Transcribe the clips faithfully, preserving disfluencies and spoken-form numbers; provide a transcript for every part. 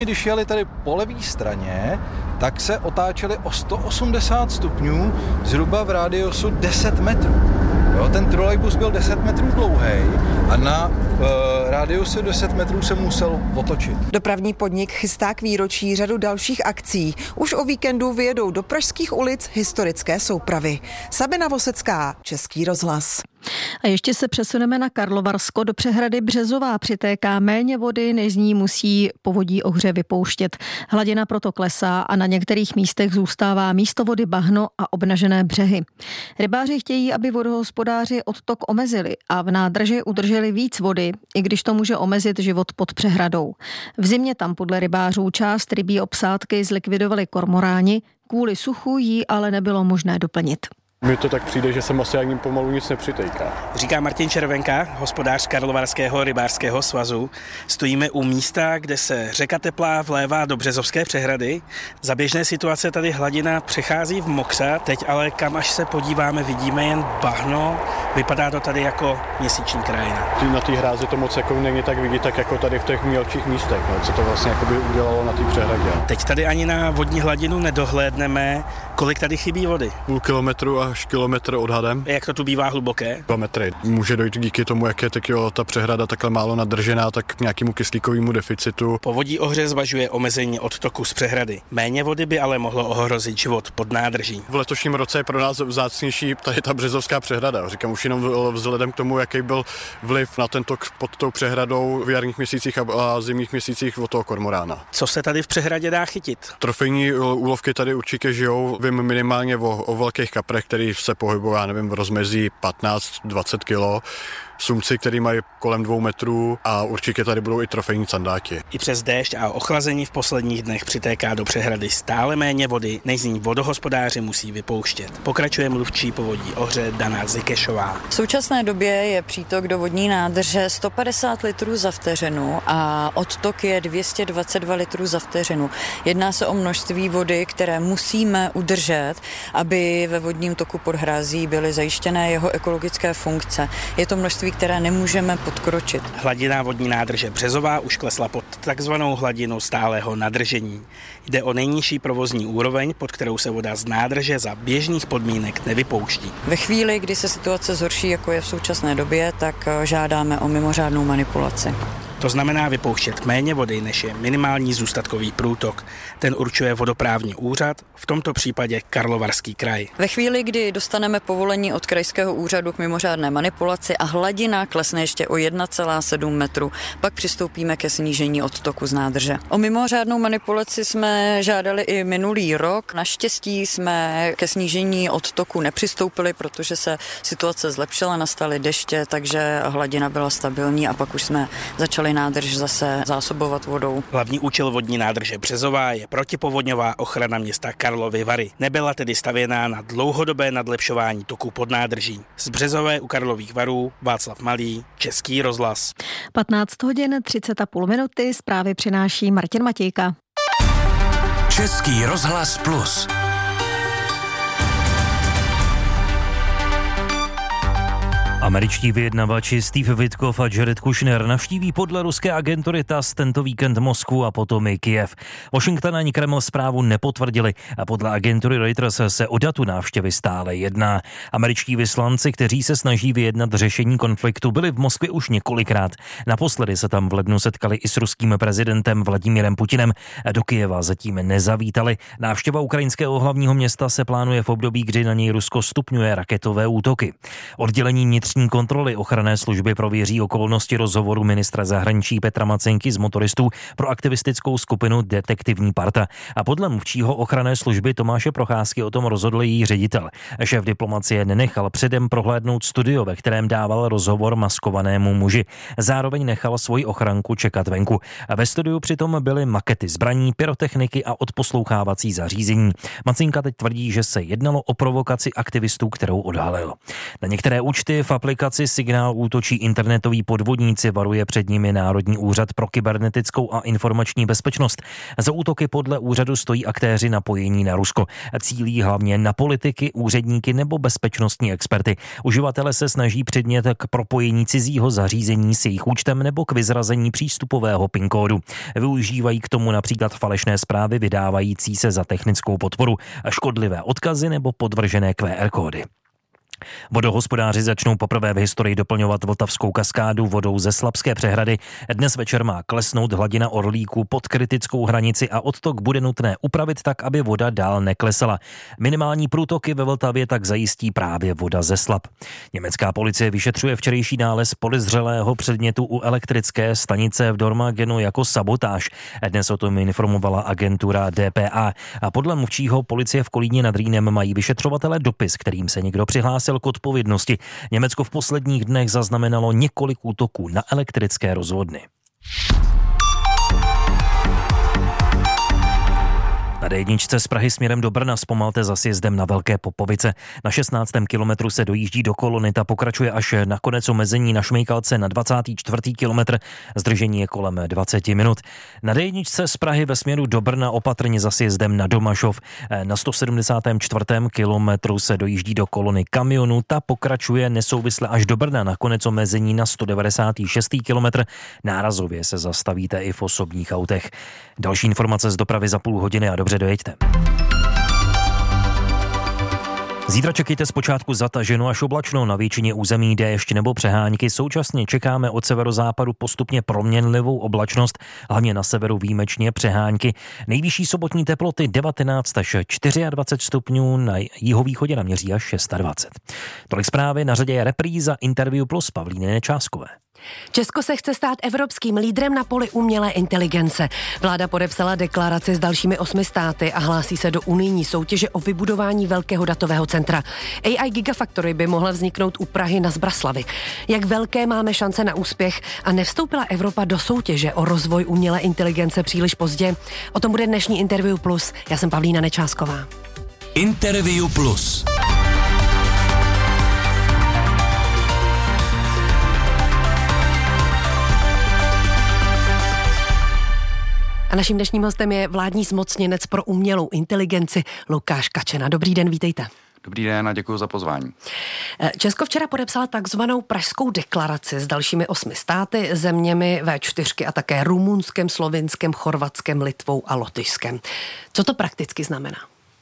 Když jeli tady po levé straně, tak se otáčeli o sto osmdesát stupňů zhruba v rádiusu deset metrů. Jo, ten trolejbus byl deset metrů dlouhý a na e, rádiusu deset metrů se musel otočit. Dopravní podnik chystá k výročí řadu dalších akcí. Už o víkendu vyjedou do pražských ulic historické soupravy. Sabina Vosecká, Český rozhlas. A ještě se přesuneme na Karlovarsko. Do přehrady Březová přitéká méně vody, než z ní musí povodí Ohře vypouštět. Hladina proto klesá a na některých místech zůstává místo vody bahno a obnažené břehy. Rybáři chtějí, aby vodohospodáři odtok omezili a v nádrži udrželi víc vody, i když to může omezit život pod přehradou. V zimě tam podle rybářů část rybí obsádky zlikvidovali kormoráni, kvůli suchu jí ale nebylo možné doplnit. Mně to tak přijde, že sem asi ani pomalu nic nepřitejká. Říká Martin Červenka, hospodář Karlovarského rybářského svazu. Stojíme u místa, kde se řeka Teplá vlévá do Březovské přehrady. Za běžné situace tady hladina přechází v mokřad, teď ale kam až se podíváme, vidíme jen bahno. Vypadá to tady jako měsíční krajina. Na té hrázi to moc jako není tak vidět, tak jako tady v těch mělčích místech, no, co to vlastně jakoby udělalo na té přehradě. Teď tady ani na vodní hladinu nedohlédneme, kolik tady chybí vody. Půl kilometru až kilometr odhadem. Jak to tu bývá hluboké? Dva metry. Může dojít díky tomu, jak je tak jo, ta přehrada takhle málo nadržená, tak k nějakému kyslíkovému deficitu. Povodí Ohře zvažuje omezení odtoku z přehrady. Méně vody by ale mohlo ohrozit život pod nádrží. V letošním roce je pro nás vzácnější tady ta Březovská přehrada. Říkám už jenom vzhledem k tomu, jaký byl vliv na ten tok pod tou přehradou v jarních měsících a zimních měsících od toho kormorána. Co se tady v přehradě dá chytit? Trofejní úlovky tady určitě žijou. Vím minimálně o, o velkých kaprech, který se pohybují, já nevím, v rozmezí patnáct dvacet kilo. Sumci, který mají kolem dvou metrů a určitě tady budou i trofejní sandáti. I přes déšť a ochlazení v posledních dnech přitéká do přehrady stále méně vody, než z ní vodohospodáři musí vypouštět. Pokračuje mluvčí povodí Ohře Dana Zikešová. V současné době je přítok do vodní nádrže sto padesát litrů za vteřinu a odtok je dvě stě dvacet dva litrů za vteřinu. Jedná se o množství vody, které musíme udržet, aby ve vodním toku pod hrází byly zajištěné jeho ekologické funkce. Je to množství, které nemůžeme podkročit. Hladina vodní nádrže Březová už klesla pod takzvanou hladinu stálého nadržení. Jde o nejnižší provozní úroveň, pod kterou se voda z nádrže za běžných podmínek nevypouští. Ve chvíli, kdy se situace zhorší, jako je v současné době, tak žádáme o mimořádnou manipulaci. To znamená vypouštět méně vody, než je minimální zůstatkový průtok. Ten určuje vodoprávní úřad, v tomto případě Karlovarský kraj. Ve chvíli, kdy dostaneme povolení od krajského úřadu k mimořádné manipulaci a hladina klesne ještě o jedna celá sedm metru, pak přistoupíme ke snížení odtoku z nádrže. O mimořádnou manipulaci jsme žádali i minulý rok. Naštěstí jsme ke snížení odtoku nepřistoupili, protože se situace zlepšila, nastaly deště, takže hladina byla stabilní a pak už jsme začali nádrž zase zásobovat vodou. Hlavní účel vodní nádrže Březová je protipovodňová ochrana města Karlovy Vary. Nebyla tedy stavěná na dlouhodobé nadlepšování toku pod nádrží. Z Březové u Karlových Varů Václav Malý, Český rozhlas. patnáct hodin třicet a půl minuty, zprávy přináší Martin Matějka. Český rozhlas plus. Američtí vyjednavači Steve Witkoff a Jared Kushner navštíví podle ruské agentury T A S S tento víkend Moskvu a potom i Kyjev. Washington ani Kreml zprávu nepotvrdili a podle agentury Reuters se o datu návštěvy stále jedná. Američtí vyslanci, kteří se snaží vyjednat řešení konfliktu, byli v Moskvě už několikrát. Naposledy se tam v lednu setkali i s ruským prezidentem Vladimirem Putinem. Do Kyjeva zatím nezavítali. Návštěva ukrajinského hlavního města se plánuje v období, kdy na něj Rusko stupňuje raketové útoky. Oddělení vnitřní kontroly ochranné služby prověří okolnosti rozhovoru ministra zahraničí Petra Macenky z motoristů pro aktivistickou skupinu Detektivní parta. A podle mluvčího ochranné služby Tomáše Procházky o tom rozhodl její ředitel. Šéf diplomacie nenechal předem prohlédnout studio, ve kterém dával rozhovor maskovanému muži. Zároveň nechal svoji ochranku čekat venku. A ve studiu přitom byly makety zbraní, pyrotechniky a odposlouchávací zařízení. Macenka teď tvrdí, že se jednalo o provokaci aktivistů, kterou odhalil. Na některé účty v aplikaci Signál útočí internetoví podvodníci, varuje před nimi Národní úřad pro kybernetickou a informační bezpečnost. Za útoky podle úřadu stojí aktéři napojení na Rusko. Cílí hlavně na politiky, úředníky nebo bezpečnostní experty. Uživatelé se snaží předmět k propojení cizího zařízení s jejich účtem nebo k vyzrazení přístupového PIN kódu. Využívají k tomu například falešné zprávy vydávající se za technickou podporu, škodlivé odkazy nebo podvržené Q R kódy. Vodohospodáři začnou poprvé v historii doplňovat Vltavskou kaskádu vodou ze Slapské přehrady. Dnes večer má klesnout hladina Orlíku pod kritickou hranici a odtok bude nutné upravit tak, aby voda dál neklesala. Minimální průtoky ve Vltavě tak zajistí právě voda ze Slap. Německá policie vyšetřuje včerejší nález podezřelého předmětu u elektrické stanice v Dormagenu jako sabotáž. Dnes o tom informovala agentura D P A. A podle mluvčího policie v Kolíně nad Rýnem mají vyšetřovatele dopis, kterým se někdo přihlásil k odpovědnosti. Německo v posledních dnech zaznamenalo několik útoků na elektrické rozvodny. Na D jedna z Prahy směrem do Brna zpomalte za sjezdem na Velké Popovice. Na šestnáctém kilometru se dojíždí do kolony, ta pokračuje až na konec omezení na Šmejkalce na dvacátý čtvrtý kilometr. Zdržení je kolem dvacet minut. Na D jedna z Prahy ve směru do Brna opatrně za sjezdem na Domašov. Na sto sedmdesátém čtvrtém kilometru se dojíždí do kolony kamionu, ta pokračuje nesouvisle až do Brna na konec omezení na sto devadesátý šestý kilometr. Nárazově se zastavíte i v osobních autech. Další informace z dopravy za půl hodiny a dobře dojeďte. Zítra čekejte zpočátku zataženo až oblačno, na většině území déšť nebo přehánky. Současně čekáme od severozápadu postupně proměnlivou oblačnost, hlavně na severu výjimečně přehánky. Nejvyšší sobotní teploty devatenáct až dvacet čtyři stupňů, na jihovýchodě naměří až dvacet šest. Tolik zprávy, na řadě je repríza Interview Plus Pavlíny Nečáskové. Česko se chce stát evropským lídrem na poli umělé inteligence. Vláda podepsala deklaraci s dalšími osmi státy a hlásí se do unijní soutěže o vybudování velkého datového centra. A I Gigafactory by mohla vzniknout u Prahy na Zbraslavi. Jak velké máme šance na úspěch a nevstoupila Evropa do soutěže o rozvoj umělé inteligence příliš pozdě? O tom bude dnešní Interview Plus. Já jsem Pavlína Nečásková. Interview Plus. A naším dnešním hostem je vládní zmocněnec pro umělou inteligenci Lukáš Kačena. Dobrý den, vítejte. Dobrý den a děkuji za pozvání. Česko včera podepsala takzvanou Pražskou deklaraci s dalšími osmi státy, zeměmi V čtyři a také Rumunskem, Slovinskem, Chorvatskem, Litvou a Lotyšskem. Co to prakticky znamená?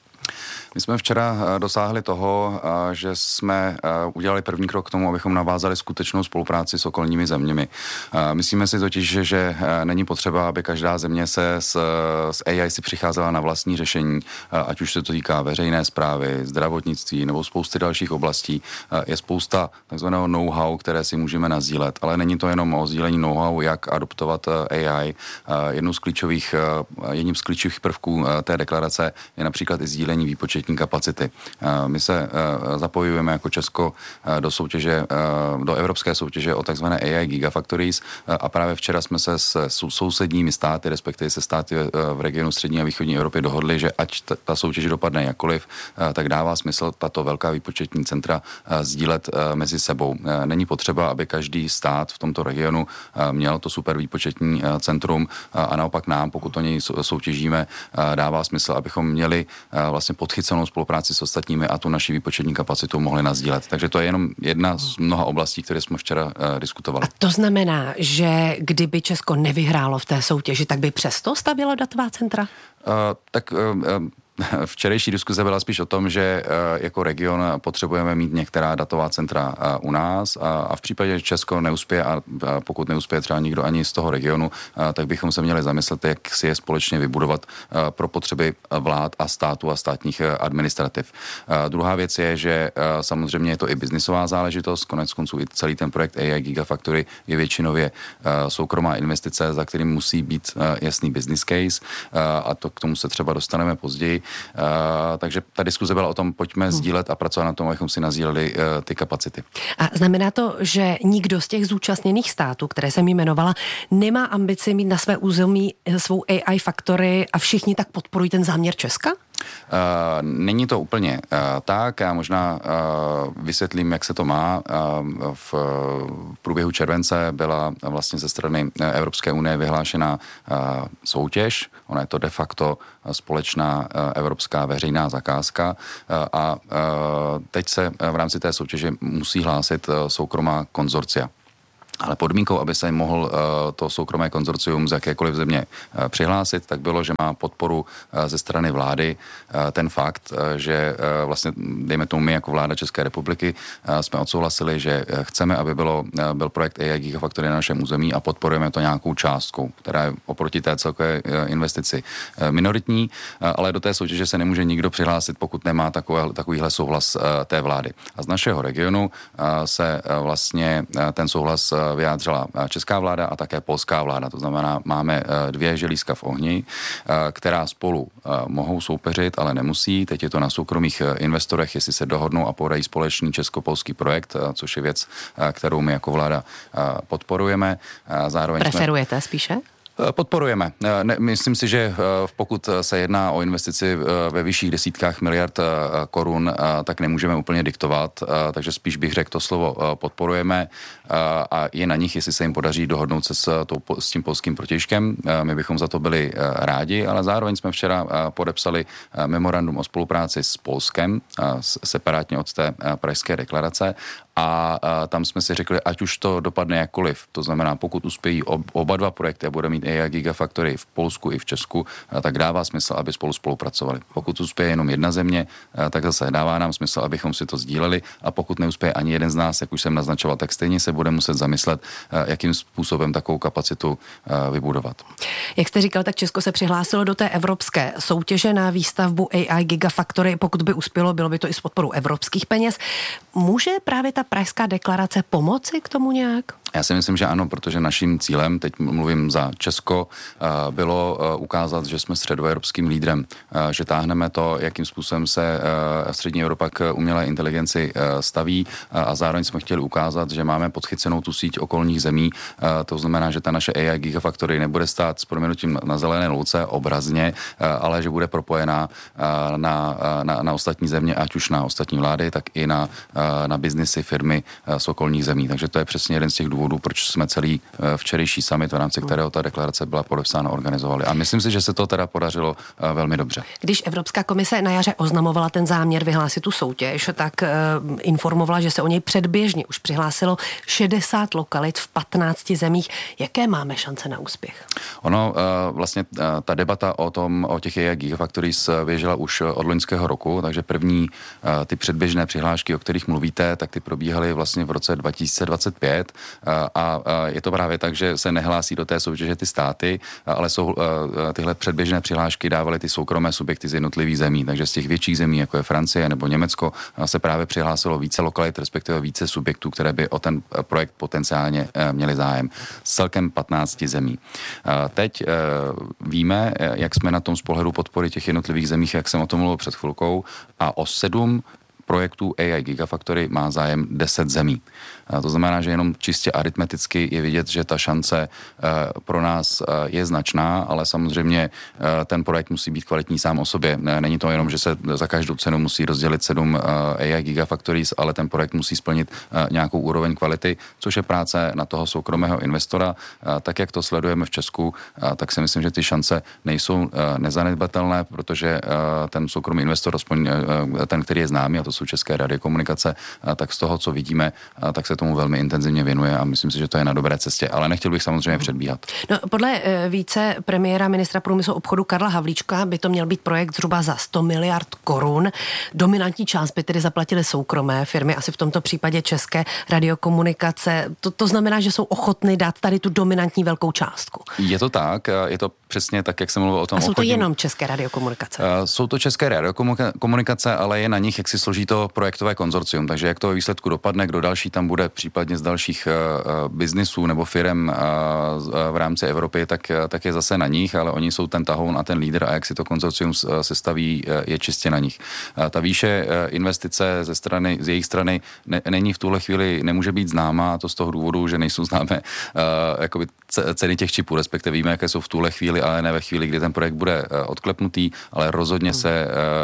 My jsme včera dosáhli toho, že jsme udělali první krok k tomu, abychom navázali skutečnou spolupráci s okolními zeměmi. Myslíme si totiž, že není potřeba, aby každá země se s, s A I si přicházela na vlastní řešení, ať už se to týká veřejné správy, zdravotnictví nebo spousty dalších oblastí. Je spousta takzvaného know-how, které si můžeme nasdílet, ale není to jenom o sdílení know-how, jak adoptovat A I. Jednou z klíčových, jedním z klíčových prvků té deklarace je například i sdílení výpočetní kapacity. My se zapojujeme jako Česko do soutěže, do evropské soutěže o takzvané A I Gigafactories a právě včera jsme se s sousedními státy, respektive se státy v regionu střední a východní Evropy dohodli, že ať ta soutěž dopadne jakkoliv, tak dává smysl tato velká výpočetní centra sdílet mezi sebou. Není potřeba, aby každý stát v tomto regionu měl to super výpočetní centrum a naopak nám, pokud o něj soutěžíme, dává smysl, abychom měli vlastně podchycenou spolupráci s ostatními a tu naši výpočetní kapacitu mohli nasdílet. Takže to je jenom jedna z mnoha oblastí, které jsme včera uh, diskutovali. A to znamená, že kdyby Česko nevyhrálo v té soutěži, tak by přesto stavělo datová centra? Uh, tak uh, uh, Včerejší diskuze byla spíš o tom, že jako region potřebujeme mít některá datová centra u nás a v případě, že Česko neuspěje a pokud neuspěje třeba nikdo ani z toho regionu, tak bychom se měli zamyslet, jak si je společně vybudovat pro potřeby vlád a státu a státních administrativ. Druhá věc je, že samozřejmě je to i biznisová záležitost, konec konců i celý ten projekt A I Gigafactory je většinově soukromá investice, za kterým musí být jasný business case a to k tomu se třeba dostaneme později. Uh, takže ta diskuze byla o tom, pojďme hmm. sdílet a pracovat na tom, abychom si nasdíleli uh, ty kapacity. A znamená to, že nikdo z těch zúčastněných států, které jsem jmenovala, nemá ambici mít na své území svou A I factory a všichni tak podporují ten záměr Česka? Není to úplně tak, já možná vysvětlím, jak se to má. V průběhu července byla vlastně ze strany Evropské unie vyhlášena soutěž, ona je to de facto společná evropská veřejná zakázka a teď se v rámci té soutěže musí hlásit soukromá konzorcia. Ale podmínkou, aby se mohl uh, to soukromé konzorcium z jakékoliv země uh, přihlásit, tak bylo, že má podporu uh, ze strany vlády. Uh, ten fakt, uh, že uh, vlastně, dejme tomu my jako vláda České republiky, uh, jsme odsouhlasili, že uh, chceme, aby bylo, uh, byl projekt A I Gigafactory na našem území a podporujeme to nějakou částkou, která je oproti té celkové uh, investici uh, minoritní, uh, ale do té soutěže se nemůže nikdo přihlásit, pokud nemá takové, takovýhle souhlas uh, té vlády. A z našeho regionu uh, se uh, vlastně uh, ten souhlas uh, vyjádřila česká vláda a také polská vláda. To znamená, máme dvě želízka v ohni, která spolu mohou soupeřit, ale nemusí. Teď je to na soukromých investorech, jestli se dohodnou a podají společný česko-polský projekt, což je věc, kterou my jako vláda podporujeme. Zároveň Preferujete jsme... spíše? Podporujeme. Ne, myslím si, že pokud se jedná o investici ve vyšších desítkách miliard korun, tak nemůžeme úplně diktovat, takže spíš bych řekl to slovo podporujeme a je na nich, jestli se jim podaří dohodnout se s, tou, s tím polským protějškem. My bychom za to byli rádi, ale zároveň jsme včera podepsali memorandum o spolupráci s Polskem, separátně od té pražské deklarace. A, a tam jsme si řekli, ať už to dopadne jakkoliv, to znamená, pokud uspějí ob, oba dva projekty a bude mít A I Gigafactory v Polsku i v Česku, a, tak dává smysl, aby spolu spolupracovali. Pokud uspěje jenom jedna země, a, tak zase dává nám smysl, abychom si to sdíleli, a pokud neuspěje ani jeden z nás, jak už jsem naznačoval, tak stejně se bude muset zamyslet, a, jakým způsobem takovou kapacitu a, vybudovat. Jak jste říkal, tak Česko se přihlásilo do té evropské soutěže na výstavbu A I Gigafactory. Pokud by uspělo, bylo by to i s podporou evropských peněz. Může právě ta pražská deklarace pomoci k tomu nějak? Já si myslím, že ano, protože naším cílem, teď mluvím za Česko, bylo ukázat, že jsme středoevropským lídrem, že táhneme to, jakým způsobem se střední Evropa k umělé inteligenci staví, a zároveň jsme chtěli ukázat, že máme podchycenou tu síť okolních zemí. To znamená, že ta naše A I Gigafactory nebude stát s proměnutím na zelené louce obrazně, ale že bude propojená na, na, na ostatní země, ať už na ostatní vlády, tak i na, na biznisy, firmy z okolních zemí. Takže to je přesně jeden z těch důvodů, proč jsme celý včerejší summit, v rámci kterého ta deklarace byla podepsána, organizovali. A myslím si, že se to teda podařilo velmi dobře. Když Evropská komise na jaře oznamovala ten záměr vyhlásit tu soutěž, tak uh, informovala, že se o něj předběžně už přihlásilo šedesát lokalit v patnácti zemích. Jaké máme šance na úspěch? Ono, uh, vlastně uh, ta debata o tom, o těch A I Gigafactories běžela už od loňského roku, takže první uh, ty předběžné přihlášky, o kterých mluvíte, tak ty probíhaly vlastně v roce dva tisíce dvacet pět. A je to právě tak, že se nehlásí do té soutěže ty státy, ale jsou tyhle předběžné přihlášky dávaly ty soukromé subjekty z jednotlivých zemí. Takže z těch větších zemí, jako je Francie nebo Německo, se právě přihlásilo více lokalit, respektive více subjektů, které by o ten projekt potenciálně měli zájem. Z celkem patnácti zemí. Teď víme, jak jsme na tom z pohledu podpory těch jednotlivých zemích, jak jsem o tom mluvil před chvilkou, a o sedm projektů A I Gigafactory má zájem deset zemí. A to znamená, že jenom čistě aritmeticky je vidět, že ta šance pro nás je značná, ale samozřejmě ten projekt musí být kvalitní sám o sobě. Není to jenom, že se za každou cenu musí rozdělit sedm A I Gigafactories, ale ten projekt musí splnit nějakou úroveň kvality, což je práce na toho soukromého investora. Tak, jak to sledujeme v Česku, tak si myslím, že ty šance nejsou nezanedbatelné, protože ten soukromý investor, aspoň ten, který je známý, a to jsou České radiokomunikace, tak z toho, co vidíme, tak se tomu velmi intenzivně věnuje a myslím si, že to je na dobré cestě, ale nechtěl bych samozřejmě předbíhat. No, podle více premiéra ministra průmyslu obchodu Karla Havlíčka by to měl být projekt zhruba za sto miliard korun. Dominantní část by tedy zaplatily soukromé firmy, asi v tomto případě České radiokomunikace. To, to znamená, že jsou ochotny dát tady tu dominantní velkou částku. Je to tak, je to přesně tak, jak jsem mluvil o tom. A jsou obchodním... to jenom České radiokomunikace? Jsou to České radiokomunikace, ale je na nich, jak si složí to projektové konzorcium, takže jak to ve výsledku dopadne, kdo další tam bude případně z dalších uh, biznisů nebo firem uh, v rámci Evropy, tak, tak je zase na nich, ale oni jsou ten tahoun a ten lídr a jak si to konzorcium sestaví, je čistě na nich. Uh, ta výše uh, investice ze strany, z jejich strany ne, není v tuhle chvíli, nemůže být známa, a to z toho důvodu, že nejsou známé uh, jakoby ceny těch čipů, respektive víme, jaké jsou v tuhle chvíli, ale ne ve chvíli, kdy ten projekt bude odklepnutý, ale rozhodně se,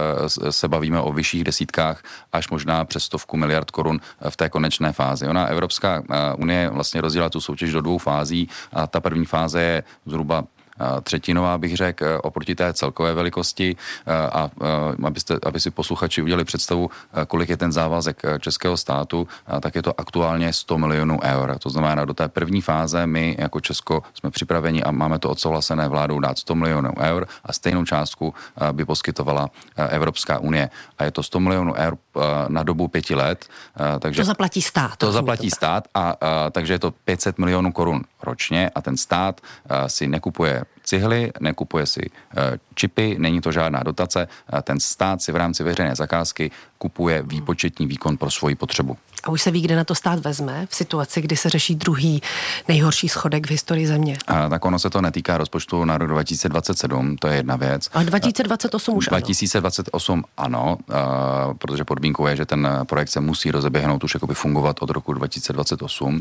se bavíme o vyšších desítkách až možná přes stovku miliard korun v té konečné fázi. Ona Evropská unie vlastně rozdělila tu soutěž do dvou fází a ta první fáze je zhruba třetinová, bych řekl, oproti té celkové velikosti a abyste, aby si posluchači udělali představu, kolik je ten závazek českého státu, tak je to aktuálně sto milionů eur. To znamená, do té první fáze my jako Česko jsme připraveni a máme to odsouhlasené vládou dát sto milionů eur a stejnou částku by poskytovala Evropská unie. A je to sto milionů eur na dobu pěti let. Takže to zaplatí stát. To zaplatí to stát a, a takže je to pět set milionů korun ročně a ten stát a, si nekupuje cihly, nekupuje si e, čipy, není to žádná dotace, a ten stát si v rámci veřejné zakázky kupuje výpočetní výkon pro svoji potřebu. A už se ví, kde na to stát vezme v situaci, kdy se řeší druhý nejhorší schodek v historii země? A, tak ono se to netýká rozpočtu na rok dva tisíce dvacet sedm, to je jedna věc. A dva tisíce dvacet osm už ano? dva tisíce dvacet osm ano, a, protože podmínkou je, že ten projekt se musí rozeběhnout už jakoby fungovat od roku dva tisíce dvacet osm.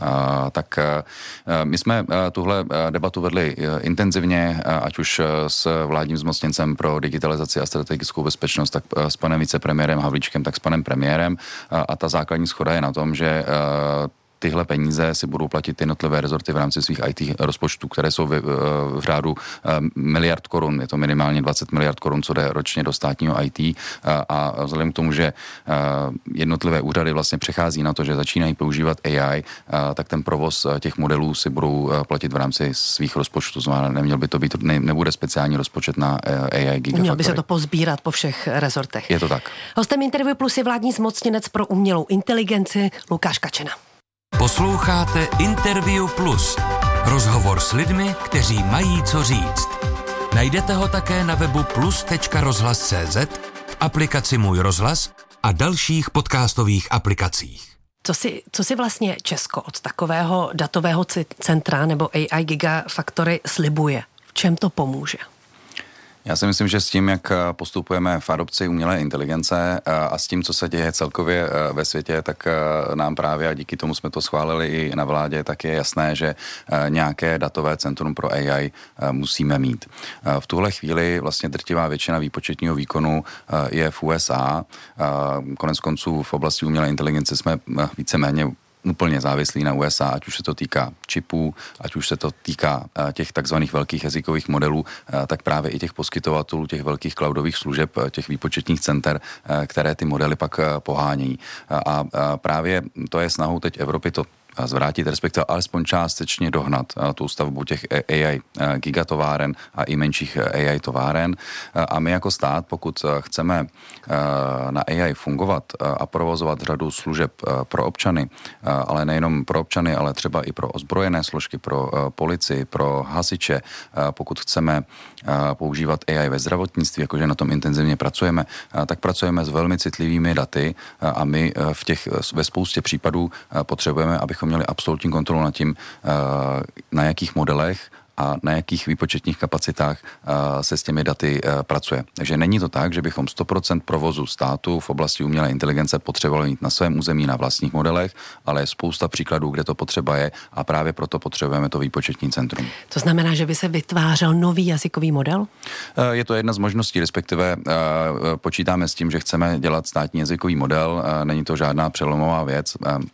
A, tak a, my jsme a, tuhle debatu vedli intenzivně, a, ať už s vládním zmocněncem pro digitalizaci a strategickou bezpečnost, tak s panem vicepremiérem Havlíčkem, tak s panem premiérem a, a ta základní shoda je na tom, že tyhle peníze si budou platit jednotlivé rezorty v rámci svých í té rozpočtů, které jsou v, v řádu miliard korun. Je to minimálně dvacet miliard korun, co jde ročně do státního í té. A, a vzhledem k tomu, že jednotlivé úřady vlastně přechází na to, že začínají používat á í, tak ten provoz těch modelů si budou platit v rámci svých rozpočtů. Znamená, neměl by to být, ne, nebude speciální rozpočet na á í Gigafactory. Měl by se to pozbírat po všech rezortech. Je to tak. Hostem Interview Plus je vládní zmocněnec pro umělou inteligenci Lukáš Kačena. Posloucháte Interview Plus. Rozhovor s lidmi, kteří mají co říct. Najdete ho také na webu plus tečka rozhlas tečka cé zet, v aplikaci Můj rozhlas a dalších podcastových aplikacích. Co si, co si vlastně Česko od takového datového centra nebo á í Gigafactory slibuje? V čem to pomůže? Já si myslím, že s tím, jak postupujeme v adopci umělé inteligence a s tím, co se děje celkově ve světě, tak nám právě, a díky tomu jsme to schválili i na vládě, tak je jasné, že nějaké datové centrum pro á í musíme mít. V tuhle chvíli vlastně drtivá většina výpočetního výkonu je v ú es á. Konec konců v oblasti umělé inteligence jsme víceméně úplně závislí na ú es á, ať už se to týká čipů, ať už se to týká těch takzvaných velkých jazykových modelů, tak právě i těch poskytovatelů, těch velkých cloudových služeb, těch výpočetních center, které ty modely pak pohánějí. A právě to je snahou teď Evropy to zvrátit, respektive alespoň částečně dohnat tu stavbu těch á í gigatováren a i menších á í továren. A my jako stát, pokud chceme na á í fungovat a provozovat řadu služeb pro občany, ale nejenom pro občany, ale třeba i pro ozbrojené složky, pro policii, pro hasiče, pokud chceme používat á í ve zdravotnictví, jakože na tom intenzivně pracujeme, tak pracujeme s velmi citlivými daty a my v těch, ve spoustě případů potřebujeme, abychom měli absolutní kontrolu nad tím, na jakých modelech a na jakých výpočetních kapacitách se s těmi daty pracuje. Takže není to tak, že bychom sto procent provozu státu v oblasti umělé inteligence potřebovali mít na svém území na vlastních modelech, ale je spousta příkladů, kde to potřeba je a právě proto potřebujeme to výpočetní centrum. To znamená, že by se vytvářel nový jazykový model? Je to jedna z možností, respektive počítáme s tím, že chceme dělat státní jazykový model, není to žádná přelomová věc.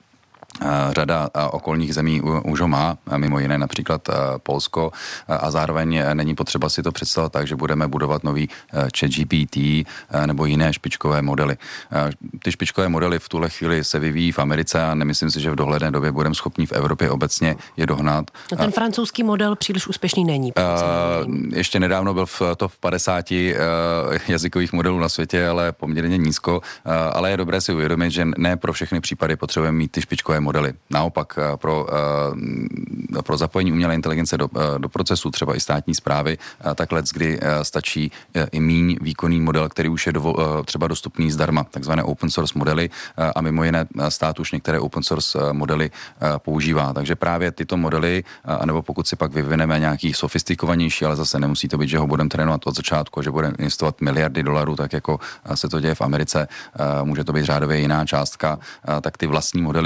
Řada okolních zemí už ho má, mimo jiné například Polsko, a zároveň není potřeba si to představit tak, že budeme budovat nový ChatGPT nebo jiné špičkové modely. Ty špičkové modely v tuhle chvíli se vyvíjí v Americe a nemyslím si, že v dohledné době budeme schopni v Evropě obecně je dohnat. No ten francouzský model příliš úspěšný není. Ještě nedávno byl v top padesáti jazykových modelů na světě, ale poměrně nízko, ale je dobré si uvědomit, že ne pro všechny případy potřebujeme mít ty špičkové modely. Naopak pro, pro zapojení umělé inteligence do, do procesu třeba i státní správy, tak let, kdy stačí i míň výkonný model, který už je dovol, třeba dostupný zdarma, takzvané open source modely a mimo jiné stát už některé open source modely používá. Takže právě tyto modely, anebo pokud si pak vyvineme nějaký sofistikovanější, ale zase nemusí to být, že ho budeme trénovat od začátku, že budeme investovat miliardy dolarů, tak jako se to děje v Americe, může to být řádově jiná částka, tak ty vlastní modely můžeme provozovat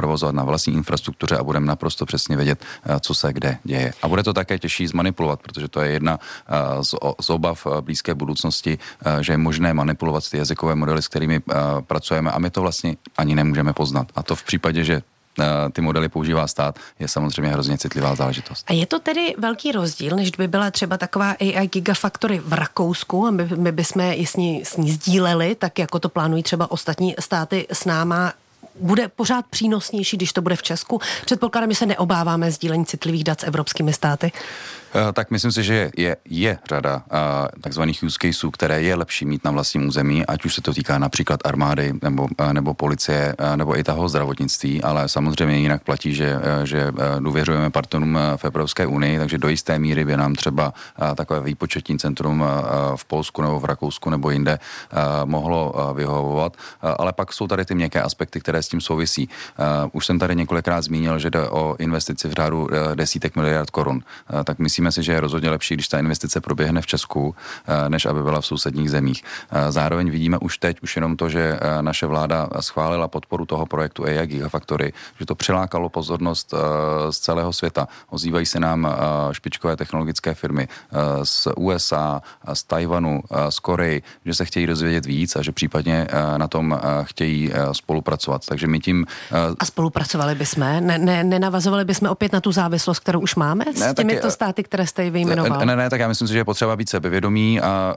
provozovat na vlastní infrastruktuře a budeme naprosto přesně vědět, co se kde děje. A bude to také těžší zmanipulovat, protože to je jedna z, z obav blízké budoucnosti, že je možné manipulovat ty jazykové modely, s kterými pracujeme a my to vlastně ani nemůžeme poznat. A to v případě, že ty modely používá stát, je samozřejmě hrozně citlivá záležitost. A je to tedy velký rozdíl, než by byla třeba taková A I Gigafactory v Rakousku a my, my bychom ji s ní, s ní sdíleli, tak jako to plánují třeba ostatní státy s náma. Bude pořád přínosnější, když to bude v Česku? Předpokládám, že se neobáváme sdílení citlivých dat s evropskými státy. Tak myslím si, že je, je řada uh, takzvaných use caseů, které je lepší mít na vlastním území, ať už se to týká například armády nebo, uh, nebo policie, uh, nebo i toho zdravotnictví, ale samozřejmě jinak platí, že, uh, že uh, důvěřujeme partnerům uh, v Evropské unii, takže do jisté míry by nám třeba uh, takové výpočetní centrum uh, v Polsku nebo v Rakousku nebo jinde uh, mohlo uh, vyhovovat, uh, ale pak jsou tady ty měkké aspekty, které s tím souvisí. Uh, už jsem tady několikrát zmínil, že jde o investici v řádu uh, desítek miliard korun, uh, tak myslím, Myslíme si, že je rozhodně lepší, když ta investice proběhne v Česku, než aby byla v sousedních zemích. Zároveň vidíme už teď, už jenom to, že naše vláda schválila podporu toho projektu A I Gigafactory, že to přilákalo pozornost z celého světa. Ozývají se nám špičkové technologické firmy z U S A, z Tajvanu, z Koreji, že se chtějí dozvědět víc a že případně na tom chtějí spolupracovat. Takže my tím... A spolupracovali bychom? Ne, ne, nenavazovali bychom opět na tu závislost, kterou už máme s ne, těmito taky, státy, které jste vyjmenoval? Ne, ne, tak já myslím si, že je potřeba být sebevědomí a, a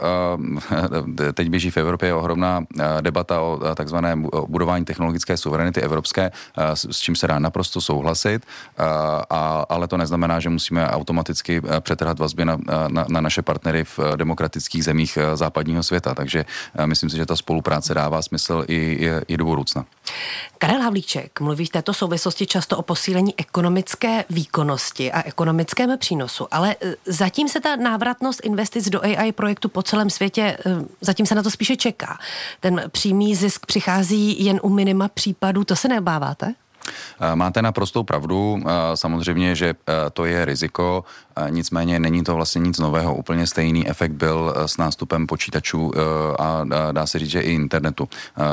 teď běží v Evropě ohromná debata o takzvané budování technologické suverenity evropské, s, s čím se dá naprosto souhlasit, a, a, ale to neznamená, že musíme automaticky přetrhat vazby na, na, na naše partnery v demokratických zemích západního světa, takže myslím si, že ta spolupráce dává smysl i, i, i do budoucna. Karel Havlíček mluví v této souvislosti často o posílení ekonomické výkonnosti a ekonomickém přínosu, ale zatím se ta návratnost investic do A I projektu po celém světě, zatím se na to spíše čeká. Ten přímý zisk přichází jen u minima případů, to se neobáváte? Máte naprostou pravdu, samozřejmě, že to je riziko, nicméně není to vlastně nic nového. Úplně stejný efekt byl s nástupem počítačů a dá se říct, že i internetu.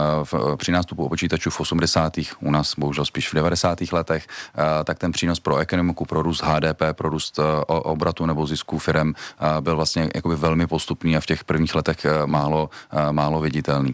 Při nástupu počítačů v osmdesátých, u nás bohužel spíš v devadesátých letech, tak ten přínos pro ekonomiku, pro růst H D P, pro růst obratu nebo zisků firem byl vlastně jakoby velmi postupný a v těch prvních letech málo, málo viditelný.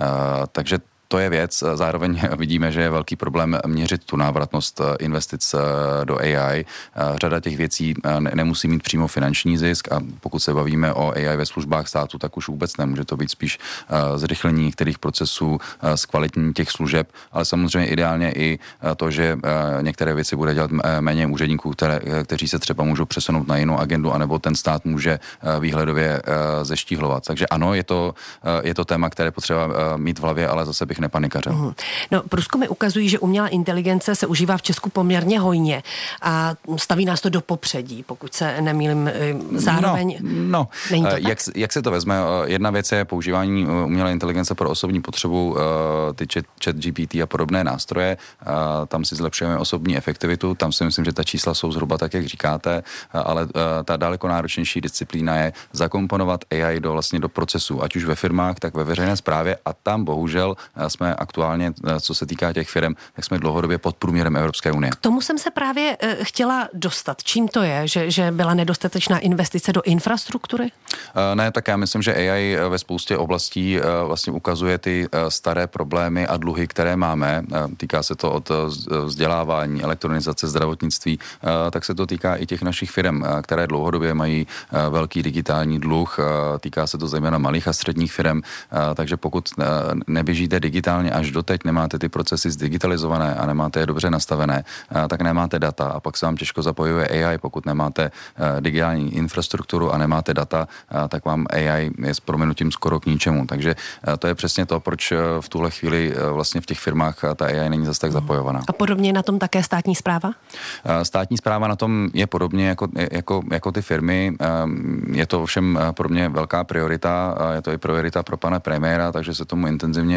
Takže to je věc, zároveň vidíme, že je velký problém měřit tu návratnost investic do A I. Řada těch věcí nemusí mít přímo finanční zisk a pokud se bavíme o A I ve službách státu, tak už vůbec nemůže to být spíš zrychlení některých procesů, zkvalitnění těch služeb, ale samozřejmě ideálně i to, že některé věci bude dělat méně úředníků, které, kteří se třeba můžou přesunout na jinou agendu, anebo ten stát může výhledově zeštíhlovat. Takže ano, je to, je to téma, které potřeba mít v hlavě, ale zase bych nepanikařil. Mm. No, průzkumy ukazují, že umělá inteligence se užívá v Česku poměrně hojně a staví nás to do popředí, pokud se nemýlím zároveň. No, no. Není to jak, jak se to vezme? Jedna věc je používání umělé inteligence pro osobní potřebu, ty chat, chat G P T a podobné nástroje. Tam si zlepšujeme osobní efektivitu, tam si myslím, že ta čísla jsou zhruba tak, jak říkáte, ale ta daleko náročnější disciplína je zakomponovat A I do vlastně do procesu, ať už ve firmách, tak ve veřejné správě a tam bohužel jsme aktuálně, co se týká těch firm, tak jsme dlouhodobě pod průměrem Evropské unie. K tomu jsem se právě uh, chtěla dostat. Čím to je, že, že byla nedostatečná investice do infrastruktury? Uh, ne, tak já myslím, že A I ve spoustě oblastí uh, vlastně ukazuje ty uh, staré problémy a dluhy, které máme. Uh, týká se to od uh, vzdělávání, elektronizace, zdravotnictví, uh, tak se to týká i těch našich firm, uh, které dlouhodobě mají uh, velký digitální dluh. Uh, týká se to zejména malých a středních firm, uh, takže pokud uh, neběžíte digitálně až doteď, nemáte ty procesy zdigitalizované a nemáte je dobře nastavené, tak nemáte data a pak se vám těžko zapojuje A I. Pokud nemáte digitální infrastrukturu a nemáte data, tak vám A I je s prominutím skoro k ničemu. Takže to je přesně to, proč v tuhle chvíli vlastně v těch firmách ta A I není zase tak zapojovaná. A podobně na tom také státní správa? Státní správa na tom je podobně jako, jako, jako ty firmy. Je to ovšem pro mě velká priorita. Je to i priorita pro pana premiéra, takže se tomu intenzivně věnujeme.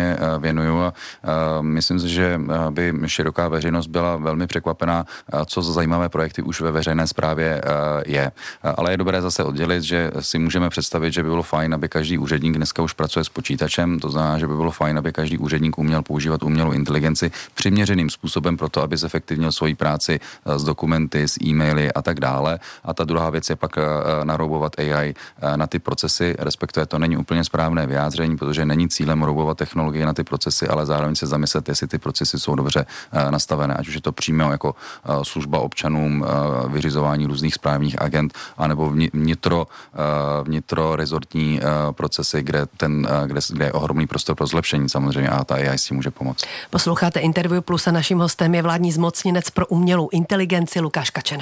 věnuju a myslím si, že by široká veřejnost byla velmi překvapená, co za zajímavé projekty už ve veřejné správě je. Ale je dobré zase oddělit, že si můžeme představit, že by bylo fajn, aby každý úředník dneska už pracuje s počítačem, to znamená, že by bylo fajn, aby každý úředník uměl používat umělou inteligenci přiměřeným způsobem pro to, aby zefektivnil svoji práci s dokumenty, s e-maily a tak dále. A ta druhá věc je pak naroubovat A I na ty procesy, respektive to není úplně správné vyjádření, protože není cílem roubovat technologie na ty procesy, ale zároveň se zamyslet, jestli ty procesy jsou dobře nastavené, ať už je to přímo jako služba občanům, vyřizování různých správních agent, anebo vnitro, vnitrorezortní procesy, kde, ten, kde, kde je ohromný prostor pro zlepšení samozřejmě a ta A I si může pomoct. Posloucháte Interview Plus a naším hostem je vládní zmocněnec pro umělou inteligenci Lukáš Kačena.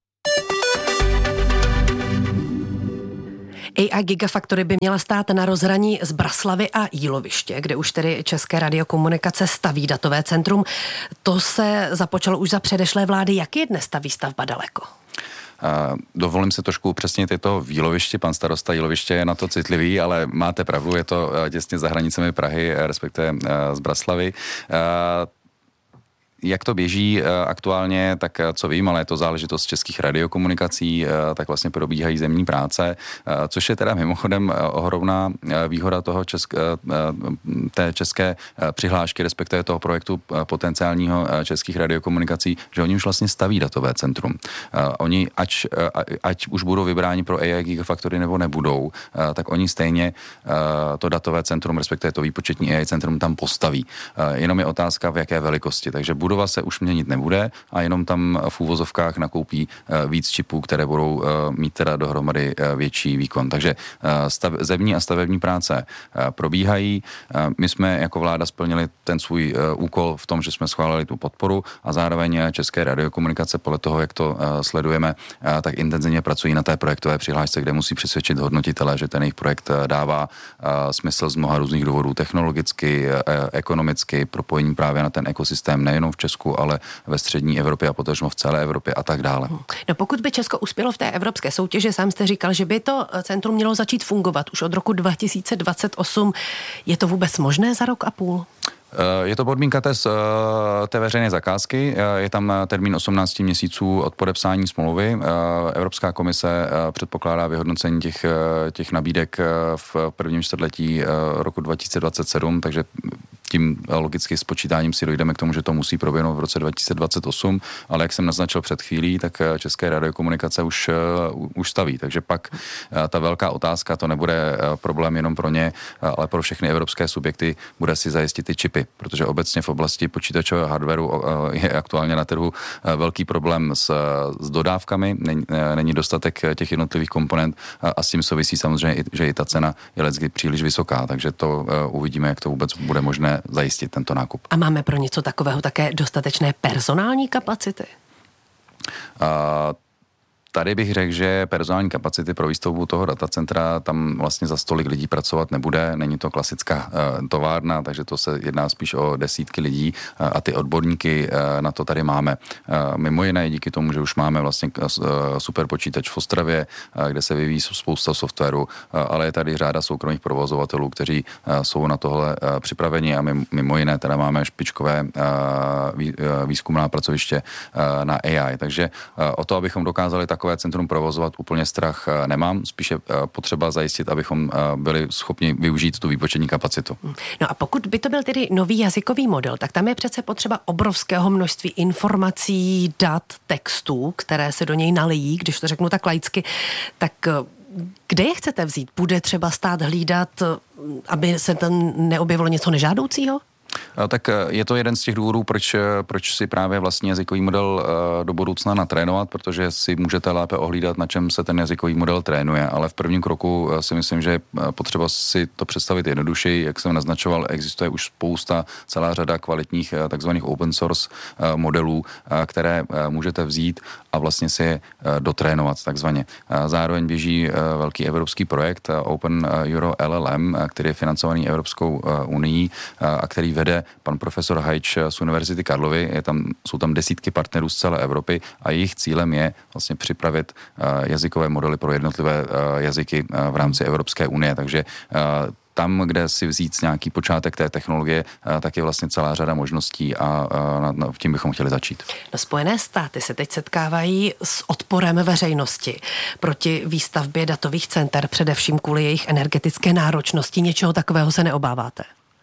A I Gigafactory by měla stát na rozhraní z Braslavy a Jíloviště, kde už tedy České radiokomunikace staví datové centrum. To se započalo už za předešlé vlády. Jak je dnes ta výstavba daleko? Uh, dovolím se trošku upřesnit, je to v Jílovišti, pan starosta Jíloviště je na to citlivý, ale máte pravdu, je to uh, těsně za hranicemi Prahy, respektive uh, z Braslavy. Uh, Jak to běží aktuálně, tak co vím, ale je to záležitost českých radiokomunikací, tak vlastně probíhají zemní práce, což je teda mimochodem ohromná výhoda toho česk, té české přihlášky, respektive toho projektu potenciálního českých radiokomunikací, že oni už vlastně staví datové centrum. Oni, ať, ať už budou vybráni pro A I Gigafactory nebo nebudou, tak oni stejně to datové centrum, respektive to výpočetní A I centrum tam postaví. Jenom je otázka, v jaké velikosti. Takže budova se už měnit nebude a jenom tam v úvozovkách nakoupí víc čipů, které budou mít teda dohromady větší výkon. Takže stav, zemní a stavební práce probíhají. My jsme jako vláda splnili ten svůj úkol v tom, že jsme schválili tu podporu a zároveň České radiokomunikace podle toho, jak to sledujeme, tak intenzivně pracují na té projektové přihlášce, kde musí přesvědčit hodnotitele, že ten jejich projekt dává smysl z mnoha různých důvodů, technologicky, ekonomicky, propojení právě na ten ekosystém nejenom v Česku, ale ve střední Evropě a potažmo v celé Evropě a tak dále. No pokud by Česko uspělo v té evropské soutěži, sám jste říkal, že by to centrum mělo začít fungovat už od roku dva tisíce dvacet osm. Je to vůbec možné za rok a půl? Je to podmínka té, té veřejné zakázky, je tam termín osmnáct měsíců od podepsání smlouvy. Evropská komise předpokládá vyhodnocení těch, těch nabídek v prvním čtvrtletí roku dva tisíce dvacet sedm, takže tím logicky s počítáním si dojdeme k tomu, že to musí proběhnout v roce dva tisíce dvacet osm, ale jak jsem naznačil před chvílí, tak České radiokomunikace už, už staví. Takže pak ta velká otázka, to nebude problém jenom pro ně, ale pro všechny evropské subjekty, bude si zajistit ty čipy, protože obecně v oblasti počítačového hardwareu je aktuálně na trhu velký problém s, s dodávkami, není, není dostatek těch jednotlivých komponent a s tím souvisí samozřejmě, že i ta cena je lecky příliš vysoká, takže to uvidíme, jak to vůbec bude možné zajistit tento nákup. A máme pro něco takového také dostatečné personální kapacity? A tady bych řekl, že personální kapacity pro výstavbu toho datacentra tam vlastně za stolik lidí pracovat nebude. Není to klasická uh, továrna, takže to se jedná spíš o desítky lidí uh, a ty odborníky uh, na to tady máme. Uh, mimo jiné díky tomu, že už máme vlastně uh, super počítač v Ostravě, uh, kde se vyvíjí spousta softwaru, uh, ale je tady řada soukromých provozovatelů, kteří uh, jsou na tohle uh, připraveni a my, mimo jiné teda máme špičkové uh, vý, uh, výzkumná pracoviště uh, na A I. Takže uh, o to, abychom dokázali tak centrum provozovat, úplně strach nemám, spíše potřeba zajistit, abychom byli schopni využít tu výpočetní kapacitu. No a pokud by to byl tedy nový jazykový model, tak tam je přece potřeba obrovského množství informací, dat, textů, které se do něj nalijí, když to řeknu tak laicky, tak kde je chcete vzít? Bude třeba stát hlídat, aby se tam neobjevilo něco nežádoucího? Tak je to jeden z těch důvodů, proč, proč si právě vlastní jazykový model do budoucna natrénovat, protože si můžete lépe ohlídat, na čem se ten jazykový model trénuje, ale v prvním kroku si myslím, že je potřeba si to představit jednodušeji, jak jsem naznačoval, existuje už spousta, celá řada kvalitních takzvaných open source modelů, které můžete vzít a vlastně si je dotrénovat takzvaně. Zároveň běží velký evropský projekt Open Euro L L M, který je financovaný Evropskou unii a který vede pan profesor Hajč z Univerzity Karlovy. Je tam, jsou tam desítky partnerů z celé Evropy a jejich cílem je vlastně připravit jazykové modely pro jednotlivé jazyky v rámci Evropské unie. Takže tam, kde si vzít nějaký počátek té technologie, tak je vlastně celá řada možností a, a tím bychom chtěli začít. No, Spojené státy se teď setkávají s odporem veřejnosti proti výstavbě datových center, především kvůli jejich energetické náročnosti. Něčeho takového se neobáváte?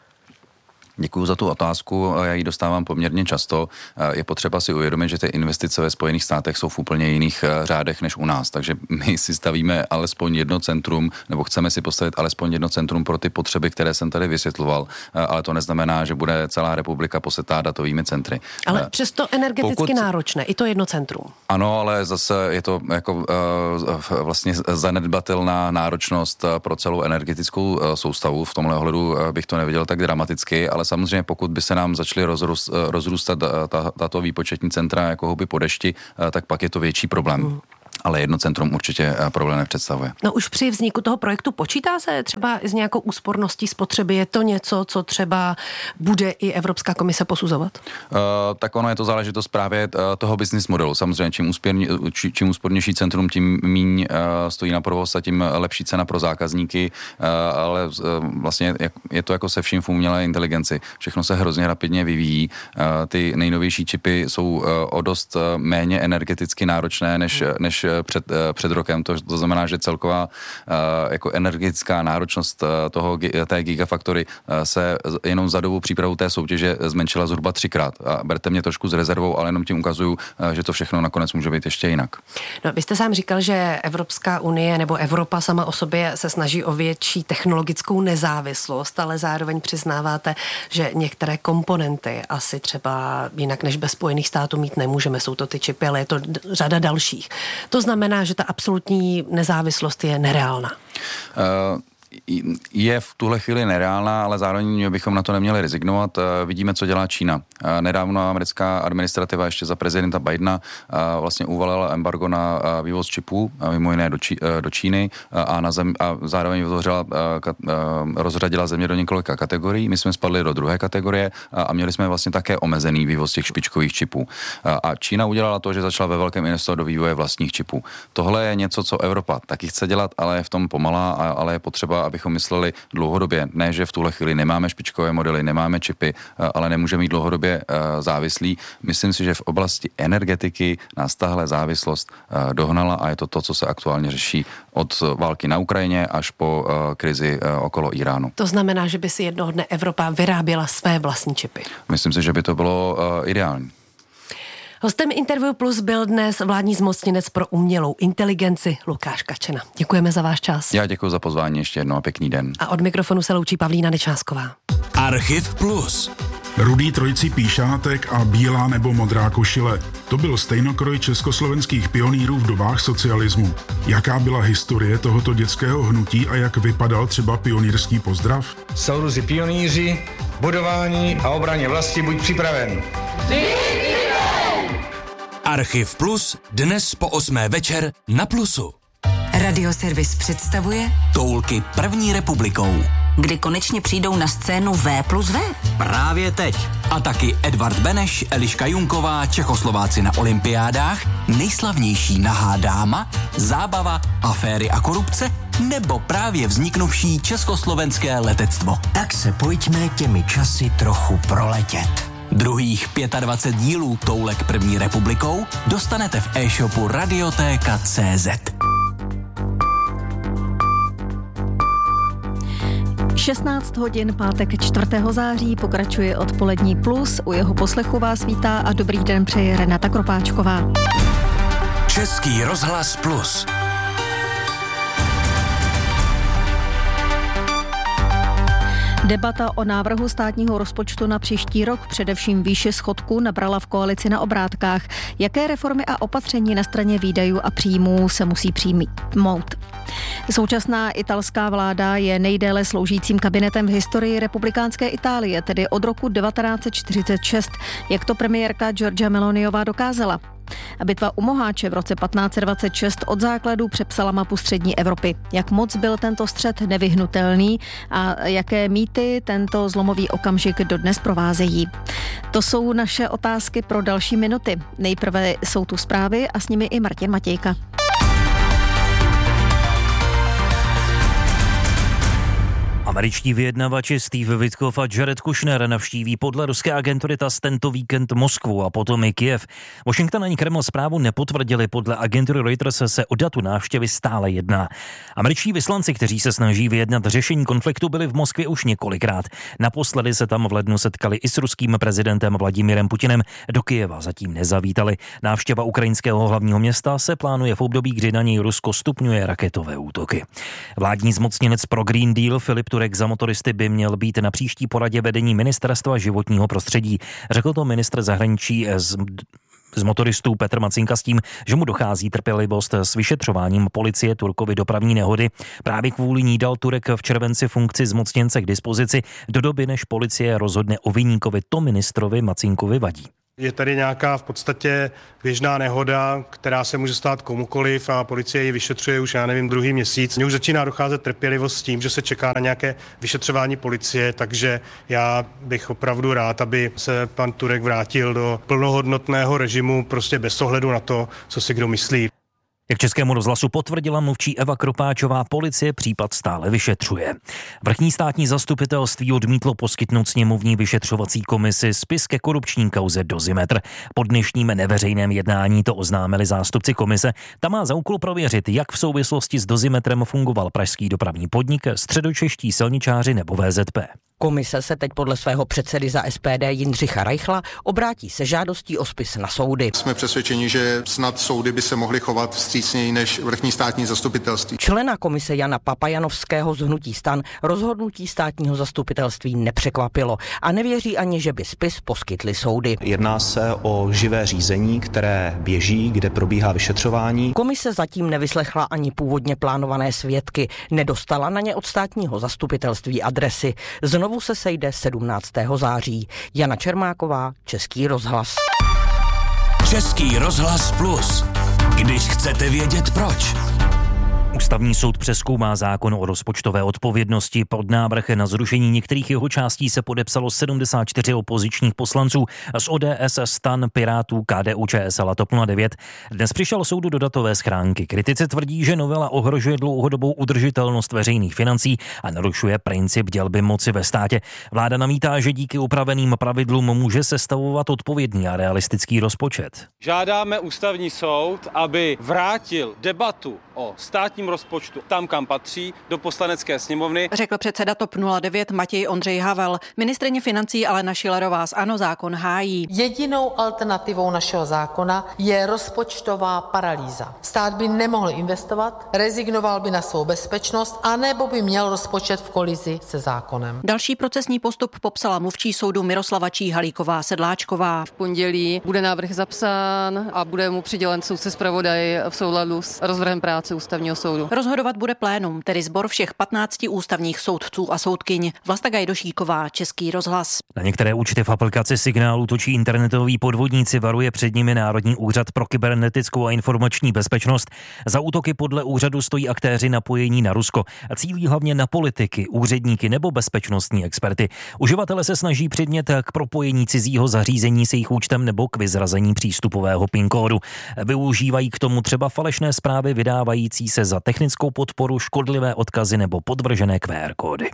Děkuji za tu otázku, já ji dostávám poměrně často. Je potřeba si uvědomit, že ty investice ve Spojených státech jsou v úplně jiných řádech než u nás, takže my si stavíme alespoň jedno centrum, nebo chceme si postavit alespoň jedno centrum pro ty potřeby, které jsem tady vysvětloval, ale to neznamená, že bude celá republika posetá datovými centry. Ale přesto energeticky Pokud... náročné, i to jedno centrum. Ano, ale zase je to jako uh, vlastně zanedbatelná náročnost pro celou energetickou uh, soustavu. V tomhle ohledu uh, bych to neviděl tak dramaticky, ale samozřejmě pokud by se nám začaly rozrůst, rozrůstat tato výpočetní centra jako houby po dešti, tak pak je to větší problém. Hmm. Ale jedno centrum určitě problém nepředstavuje. No už při vzniku toho projektu počítá se třeba s nějakou úsporností spotřeby? Je to něco, co třeba bude i Evropská komise posuzovat? Uh, tak ono je to záležitost právě toho business modelu. Samozřejmě čím, úspěrně, či, čím úspornější centrum, tím míň uh, stojí na provoz a tím lepší cena pro zákazníky, uh, ale uh, vlastně je to jako se vším v umělé inteligenci. Všechno se hrozně rapidně vyvíjí. Uh, ty nejnovější čipy jsou uh, o dost uh, méně energeticky náročné než, než Před, před rokem. To, to znamená, že celková uh, jako energetická náročnost uh, toho, té gigafactory uh, se jenom za dobu přípravu té soutěže zmenšila zhruba třikrát. A berte mě trošku s rezervou, ale jenom tím ukazuju, uh, že to všechno nakonec může být ještě jinak. No, vy jste sám říkal, že Evropská unie nebo Evropa sama o sobě se snaží o větší technologickou nezávislost, ale zároveň přiznáváte, že některé komponenty asi třeba jinak než bez Spojených států mít nemůžeme. Jsou to ty čipy, ale je to řada dalších. To znamená, že ta absolutní nezávislost je nereálná. Uh... je v tuhle chvíli nereálná, ale zároveň bychom na to neměli rezignovat. Vidíme, co dělá Čína. Nedávno americká administrativa ještě za prezidenta Bidena vlastně uvalila embargo na vývoz čipů, mimo jiné do, Čí, do Číny a, na zem, a zároveň vytvořila, rozřadila země do několika kategorií. My jsme spadli do druhé kategorie a měli jsme vlastně také omezený vývoz těch špičkových čipů. A Čína udělala to, že začala ve velkém investovat do vývoje vlastních čipů. Tohle je něco, co Evropa taky chce dělat, ale je v tom pomalá, ale je potřeba, abychom mysleli dlouhodobě. Ne, že v tuhle chvíli nemáme špičkové modely, nemáme čipy, ale nemůžeme být dlouhodobě závislí. Myslím si, že v oblasti energetiky nás tahle závislost dohnala a je to to, co se aktuálně řeší od války na Ukrajině až po krizi okolo Iránu. To znamená, že by si jednoho dne Evropa vyráběla své vlastní čipy. Myslím si, že by to bylo ideální. Hostem Interview Plus byl dnes vládní zmocněnec pro umělou inteligenci Lukáš Kačena. Děkujeme za váš čas. Já děkuji za pozvání ještě jednou a pěkný den. A od mikrofonu se loučí Pavlína Nečásková. Archiv Plus. Rudý trojcí píšátek a bílá nebo modrá košile. To byl stejnokroj československých pionýrů v dobách socialismu. Jaká byla historie tohoto dětského hnutí a jak vypadal třeba pionýrský pozdrav? Soudruzi pionýři, budování a obraně vlasti buď připraven. Archiv Plus dnes po osmé večer na Plusu. Radioservis představuje Toulky první republikou. Kdy konečně přijdou na scénu V plus V? Právě teď. A taky Edvard Beneš, Eliška Junková, Čechoslováci na olympiádách, nejslavnější nahá dáma, zábava, aféry a korupce, nebo právě vzniknuvší československé letectvo. Tak se pojďme těmi časy trochu proletět. Druhých dvacet pět dílů Toulek první republikou dostanete v e-shopu Radiotéka tečka cé zet. šestnáct hodin, pátek čtvrtého září, pokračuje odpolední Plus. U jeho poslechu vás vítá a dobrý den přeje Renata Kropáčková. Český rozhlas Plus. Debata o návrhu státního rozpočtu na příští rok, především výše schodku, nabrala v koalici na obrátkách. Jaké reformy a opatření na straně výdajů a příjmů se musí přijmout? Současná italská vláda je nejdéle sloužícím kabinetem v historii republikánské Itálie, tedy od roku devatenáct set čtyřicet šest, jak to premiérka Giorgia Meloniová dokázala. A bitva u Moháče v roce patnáct set dvacet šest od základů přepsala mapu střední Evropy. Jak moc byl tento střet nevyhnutelný a jaké mýty tento zlomový okamžik dodnes provázejí? To jsou naše otázky pro další minuty. Nejprve jsou tu zprávy a s nimi i Martin Matějka. Američtí vyjednavači Steve Witkoff a Jared Kushner navštíví podle ruské agentury TASS tento víkend Moskvu a potom i Kyjev. Washington ani Kreml zprávu nepotvrdili, podle agentury Reuters se o datu návštěvy stále jedná. Američtí vyslanci, kteří se snaží vyjednat řešení konfliktu, byli v Moskvě už několikrát. Naposledy se tam v lednu setkali i s ruským prezidentem Vladimirem Putinem, do Kyjeva zatím nezavítali. Návštěva ukrajinského hlavního města se plánuje v období, kdy na něj Rusko stupňuje raketové útoky. Vládní zmocněnec pro Green Deal Filip Turek za motoristy by měl být na příští poradě vedení Ministerstva životního prostředí. Řekl to ministr zahraničí z z motoristů Petr Macinka s tím, že mu dochází trpělivost s vyšetřováním policie Turkovy dopravní nehody. Právě kvůli ní dal Turek v červenci funkci zmocněnce k dispozici do doby, než policie rozhodne o viníkovi. To ministrovi Macinkovi vadí. Je tady nějaká v podstatě běžná nehoda, která se může stát komukoliv a policie ji vyšetřuje už, já nevím, druhý měsíc. Mně už začíná docházet trpělivost s tím, že se čeká na nějaké vyšetřování policie, takže já bych opravdu rád, aby se pan Turek vrátil do plnohodnotného režimu, prostě bez ohledu na to, co si kdo myslí. Jak Českému rozhlasu potvrdila mluvčí Eva Kropáčová, policie případ stále vyšetřuje. Vrchní státní zastupitelství odmítlo poskytnout sněmovní vyšetřovací komisi spis ke korupční kauze Dozimetr. Po dnešním neveřejném jednání to oznámili zástupci komise. Ta má za úkol prověřit, jak v souvislosti s Dozimetrem fungoval pražský dopravní podnik, středočeští silničáři nebo V Z P. Komise se teď podle svého předsedy za S P D Jindřicha Reichla obrátí se žádostí o spis na soudy. Jsme přesvědčeni, že snad soudy by se mohly chovat vstřícněji než vrchní státní zastupitelství. Člena komise Jana Papajanovského z hnutí STAN rozhodnutí státního zastupitelství nepřekvapilo a nevěří ani, že by spis poskytly soudy. Jedná se o živé řízení, které běží, kde probíhá vyšetřování. Komise zatím nevyslechla ani původně plánované svědky, nedostala na ně od státního zastupitelství adresy. Znovu se sejde sedmnáctého září. Jana Čermáková, Český rozhlas. Český rozhlas plus. Když chcete vědět proč. Ústavní soud přezkoumá zákon o rozpočtové odpovědnosti. Pod návrh na zrušení některých jeho částí se podepsalo sedmdesát čtyři opozičních poslanců z O D S, STAN, Pirátů, K D U Č S L a TOP nula devět. Dnes přišel soudu do datové schránky. Kritici tvrdí, že novela ohrožuje dlouhodobou udržitelnost veřejných financí a narušuje princip dělby moci ve státě. Vláda namítá, že díky upraveným pravidlům může sestavovat odpovědný a realistický rozpočet. Žádáme ústavní soud, aby vrátil debatu o státním rozpočtu tam, kam patří, do poslanecké sněmovny. Řekl předseda TOP nula devět Matěj Ondřej Havel. Ministryně financí Alena Schillerová z ANO zákon hájí. Jedinou alternativou našeho zákona je rozpočtová paralýza. Stát by nemohl investovat, rezignoval by na svou bezpečnost, anebo by měl rozpočet v kolizi se zákonem. Další procesní postup popsala mluvčí soudu Miroslava Číhalíková Sedláčková. V pondělí bude návrh zapsán a bude mu přidělen soudce zpravodaj v souladu s rozvrhem práce ústavního soudu. Rozhodovat bude plénum, tedy sbor všech patnácti ústavních soudců a soudkyň. Vlasta Gajdošíková, Český rozhlas. Na některé účty v aplikaci Signálu točí internetoví podvodníci, varuje před nimi Národní úřad pro kybernetickou a informační bezpečnost. Za útoky podle úřadu stojí aktéři napojení na Rusko a cílí hlavně na politiky, úředníky nebo bezpečnostní experty. Uživatelé se snaží předmět k propojení cizího zařízení s jejich účtem nebo k vyzrazení přístupového PIN kódu. Využívají k tomu třeba falešné zprávy vydávající se za technickou podporu, škodlivé odkazy nebo podvržené Q R kódy.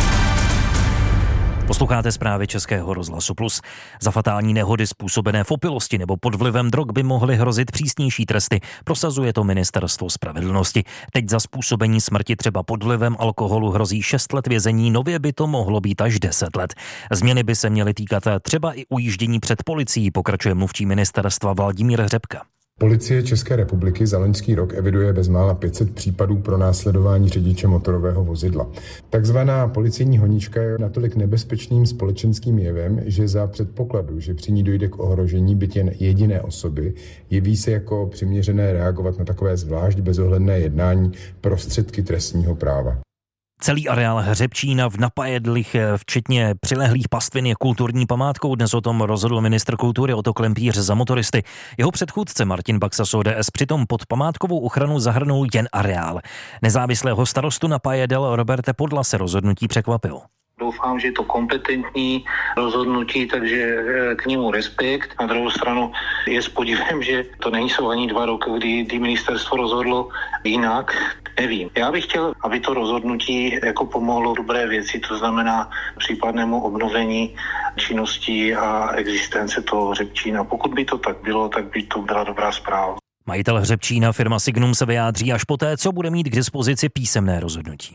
Posloucháte zprávy Českého rozhlasu plus. Za fatální nehody způsobené v opilosti nebo pod vlivem drog by mohly hrozit přísnější tresty. Prosazuje to Ministerstvo spravedlnosti. Teď za způsobení smrti třeba pod vlivem alkoholu hrozí šest let vězení, nově by to mohlo být až deset let. Změny by se měly týkat třeba i ujíždění před policií, pokračuje mluvčí ministerstva Vladimír Řepka. Policie České republiky za loňský rok eviduje bezmála pět set případů pro následování řidiče motorového vozidla. Takzvaná policejní honička je natolik nebezpečným společenským jevem, že za předpokladu, že při ní dojde k ohrožení byt jen jediné osoby, jeví se jako přiměřené reagovat na takové zvlášť bezohledné jednání prostředky trestního práva. Celý areál Hřebčína v Napajedlích, včetně přilehlých pastvin, je kulturní památkou. Dnes o tom rozhodl ministr kultury Otto Klempíř za motoristy. Jeho předchůdce Martin Baxa z O D S přitom pod památkovou ochranu zahrnul jen areál. Nezávislého starostu Napajedel Roberte Podla se rozhodnutí překvapilo. Doufám, že je to kompetentní rozhodnutí, takže k němu respekt. Na druhou stranu je s podivem, že to nejsou ani dva roky, kdy, kdy ministerstvo rozhodlo jinak. Nevím. Já bych chtěl, aby to rozhodnutí jako pomohlo dobré věci, to znamená případnému obnovení činností a existence toho hřebčína. Pokud by to tak bylo, tak by to byla dobrá zpráva. Majitel hřebčína firma Signum se vyjádří až poté, co bude mít k dispozici písemné rozhodnutí.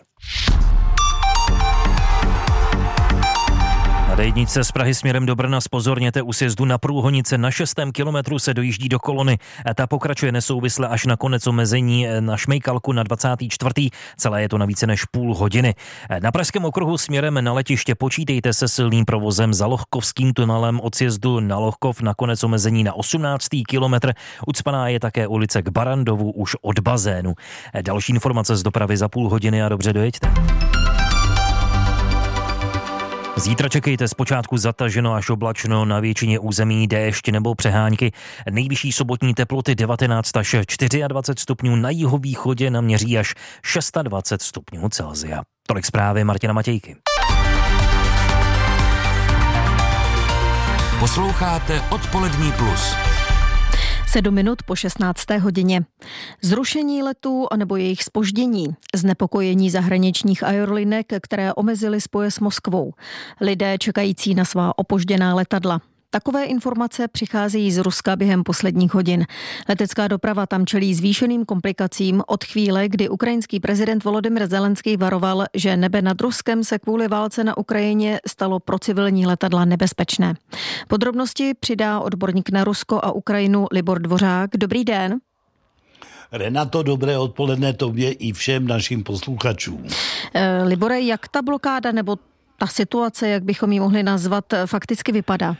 Na dé jedničce z Prahy směrem do Brna zpozorněte u sjezdu na Průhonice. Na šestém kilometru se dojíždí do kolony. Ta pokračuje nesouvisle až na konec omezení na Šmejkalku na dvacátý čtvrtý Celé je to na více než půl hodiny. Na pražském okruhu směrem na letiště počítejte se silným provozem za Lohkovským tunelem od sjezdu na Lohkov na konec omezení na osmnáctý kilometr. Ucpaná je také ulice k Barandovu už od bazénu. Další informace z dopravy za půl hodiny a dobře dojeďte. Zítra čekejte zpočátku zataženo až oblačno, na většině území déšť nebo přehánky. Nejvyšší sobotní teploty devatenáct až dvacet čtyři stupňů, na jihovýchodě naměří až dvacet šest stupňů Celsia. Tolik zprávy Martina Matějky. Posloucháte Odpolední plus. Sedm minut po šestnácté hodině. Zrušení letů anebo jejich zpoždění, znepokojení zahraničních aerolinek, které omezily spoje s Moskvou, lidé čekající na svá opožděná letadla. Takové informace přicházejí z Ruska během posledních hodin. Letecká doprava tam čelí zvýšeným komplikacím od chvíle, kdy ukrajinský prezident Volodymyr Zelenský varoval, že nebe nad Ruskem se kvůli válce na Ukrajině stalo pro civilní letadla nebezpečné. Podrobnosti přidá odborník na Rusko a Ukrajinu Libor Dvořák. Dobrý den. Renato, dobré odpoledne tobě i všem našim posluchačům. E, Libore, jak ta blokáda nebo ta situace, jak bychom ji mohli nazvat, fakticky vypadá?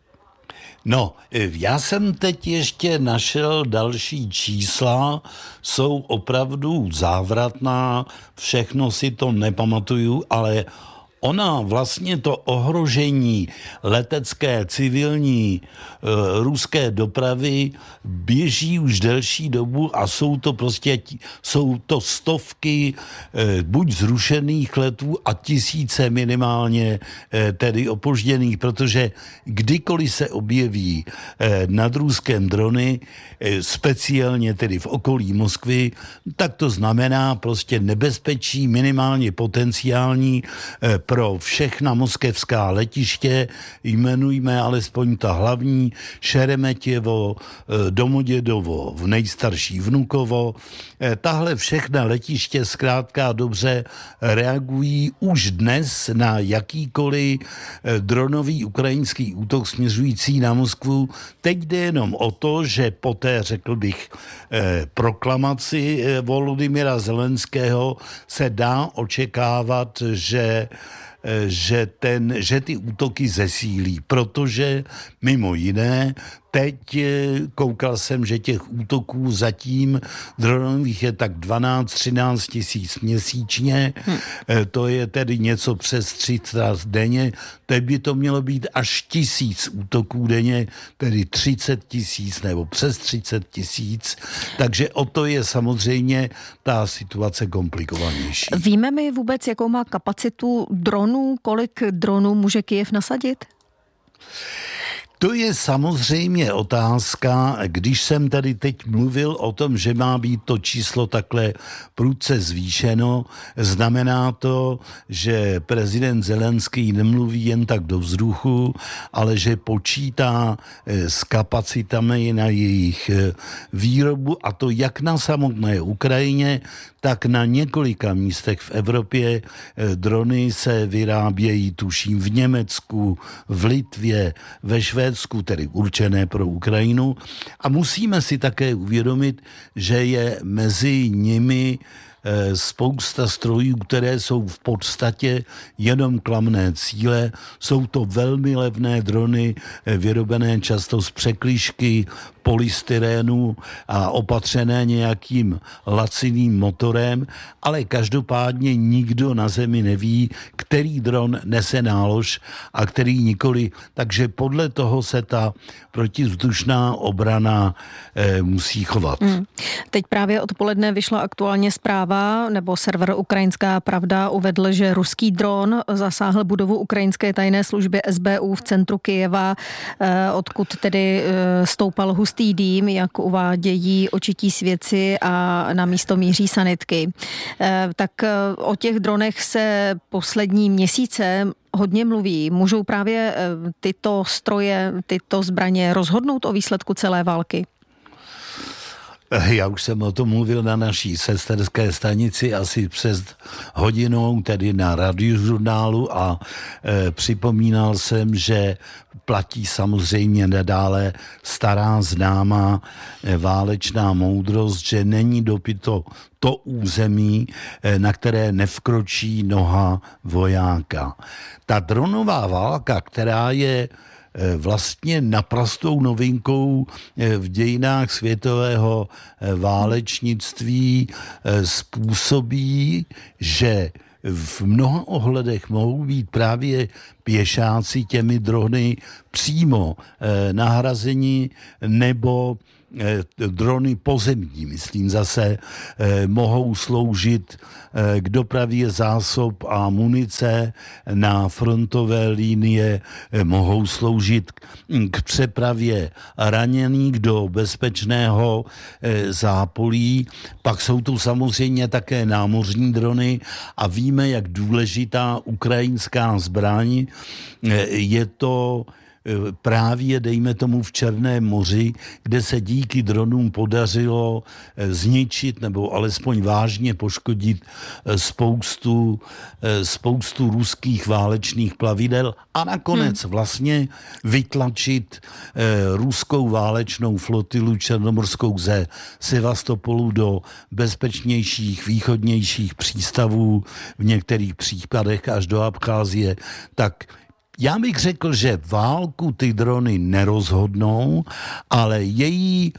No, já jsem teď ještě našel další čísla, jsou opravdu závratná, všechno si to nepamatuju, ale ona vlastně to ohrožení letecké civilní e, ruské dopravy běží už delší dobu a jsou to prostě jsou to stovky e, buď zrušených letů a tisíce minimálně e, tedy opožděných, protože kdykoliv se objeví e, nad Ruskem drony, e, speciálně tedy v okolí Moskvy, tak to znamená prostě nebezpečí minimálně potenciální e, pro všechna moskevská letiště, jmenujme alespoň ta hlavní, Šeremetěvo, Domodědovo, v nejstarší Vnukovo. Tahle všechna letiště zkrátka dobře reagují už dnes na jakýkoliv dronový ukrajinský útok směřující na Moskvu. Teď jde jenom o to, že po té, řekl bych, proklamaci Volodymyra Zelenského se dá očekávat, že Že, ten, že ty útoky zesílí, protože mimo jiné teď koukal jsem, že těch útoků zatím dronových je tak dvanáct třináct tisíc měsíčně, hmm. to je tedy něco přes třicet denně, teď by to mělo být až tisíc útoků denně, tedy třicet tisíc nebo přes třicet tisíc, takže o to je samozřejmě ta situace komplikovanější. Víme my vůbec, jakou má kapacitu dronů, kolik dronů může Kyjev nasadit? To je samozřejmě otázka, když jsem tady teď mluvil o tom, že má být to číslo takhle prudce zvýšeno, znamená to, že prezident Zelenský nemluví jen tak do vzduchu, ale že počítá s kapacitami na jejich výrobu, a to jak na samotné Ukrajině, tak na několika místech v Evropě. Drony se vyrábějí, tuším, v Německu, v Litvě, ve Švédsku, tedy určené pro Ukrajinu. A musíme si také uvědomit, že je mezi nimi spousta strojů, které jsou v podstatě jenom klamné cíle. Jsou to velmi levné drony, vyrobené často z překližky, polystyrénu a opatřené nějakým laciným motorem, ale každopádně nikdo na zemi neví, který dron nese nálož a který nikoli. Takže podle toho se ta protivzdušná obrana eh, musí chovat. Hmm. Teď právě odpoledne vyšla aktuálně zpráva, nebo server Ukrajinská pravda uvedl, že ruský dron zasáhl budovu ukrajinské tajné služby S B U v centru Kyjeva, eh, odkud tedy eh, stoupal hustý dým, jak uvádějí očití svědci, a na místo míří sanitky. Eh, tak eh, o těch dronech se poslední měsíce hodně mluví. Můžou právě tyto stroje, tyto zbraně rozhodnout o výsledku celé války? Já už jsem o tom mluvil na naší sesterské stanici asi přes hodinou, tedy na radiožurnálu, a e, připomínal jsem, že platí samozřejmě nadále stará známá e, válečná moudrost, že není dopito to území, e, na které nevkročí noha vojáka. Ta dronová válka, která je vlastně naprostou novinkou v dějinách světového válečnictví, způsobí, že v mnoha ohledech mohou být právě pěšáci těmi drony přímo nahrazeni, nebo drony pozemní, myslím zase, mohou sloužit k dopravě zásob a munice na frontové linie, mohou sloužit k přepravě raněných do bezpečného zápolí. Pak jsou tu samozřejmě také námořní drony a víme, jak důležitá ukrajinská zbraň je to právě, dejme tomu, v Černém moři, kde se díky dronům podařilo zničit nebo alespoň vážně poškodit spoustu, spoustu ruských válečných plavidel a nakonec hmm. vlastně vytlačit ruskou válečnou flotilu černomorskou ze Sevastopolu do bezpečnějších, východnějších přístavů, v některých případech až do Abcházie. Tak já bych řekl, že válku ty drony nerozhodnou, ale její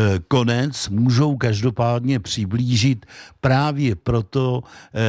konec můžou každopádně přiblížit. Právě proto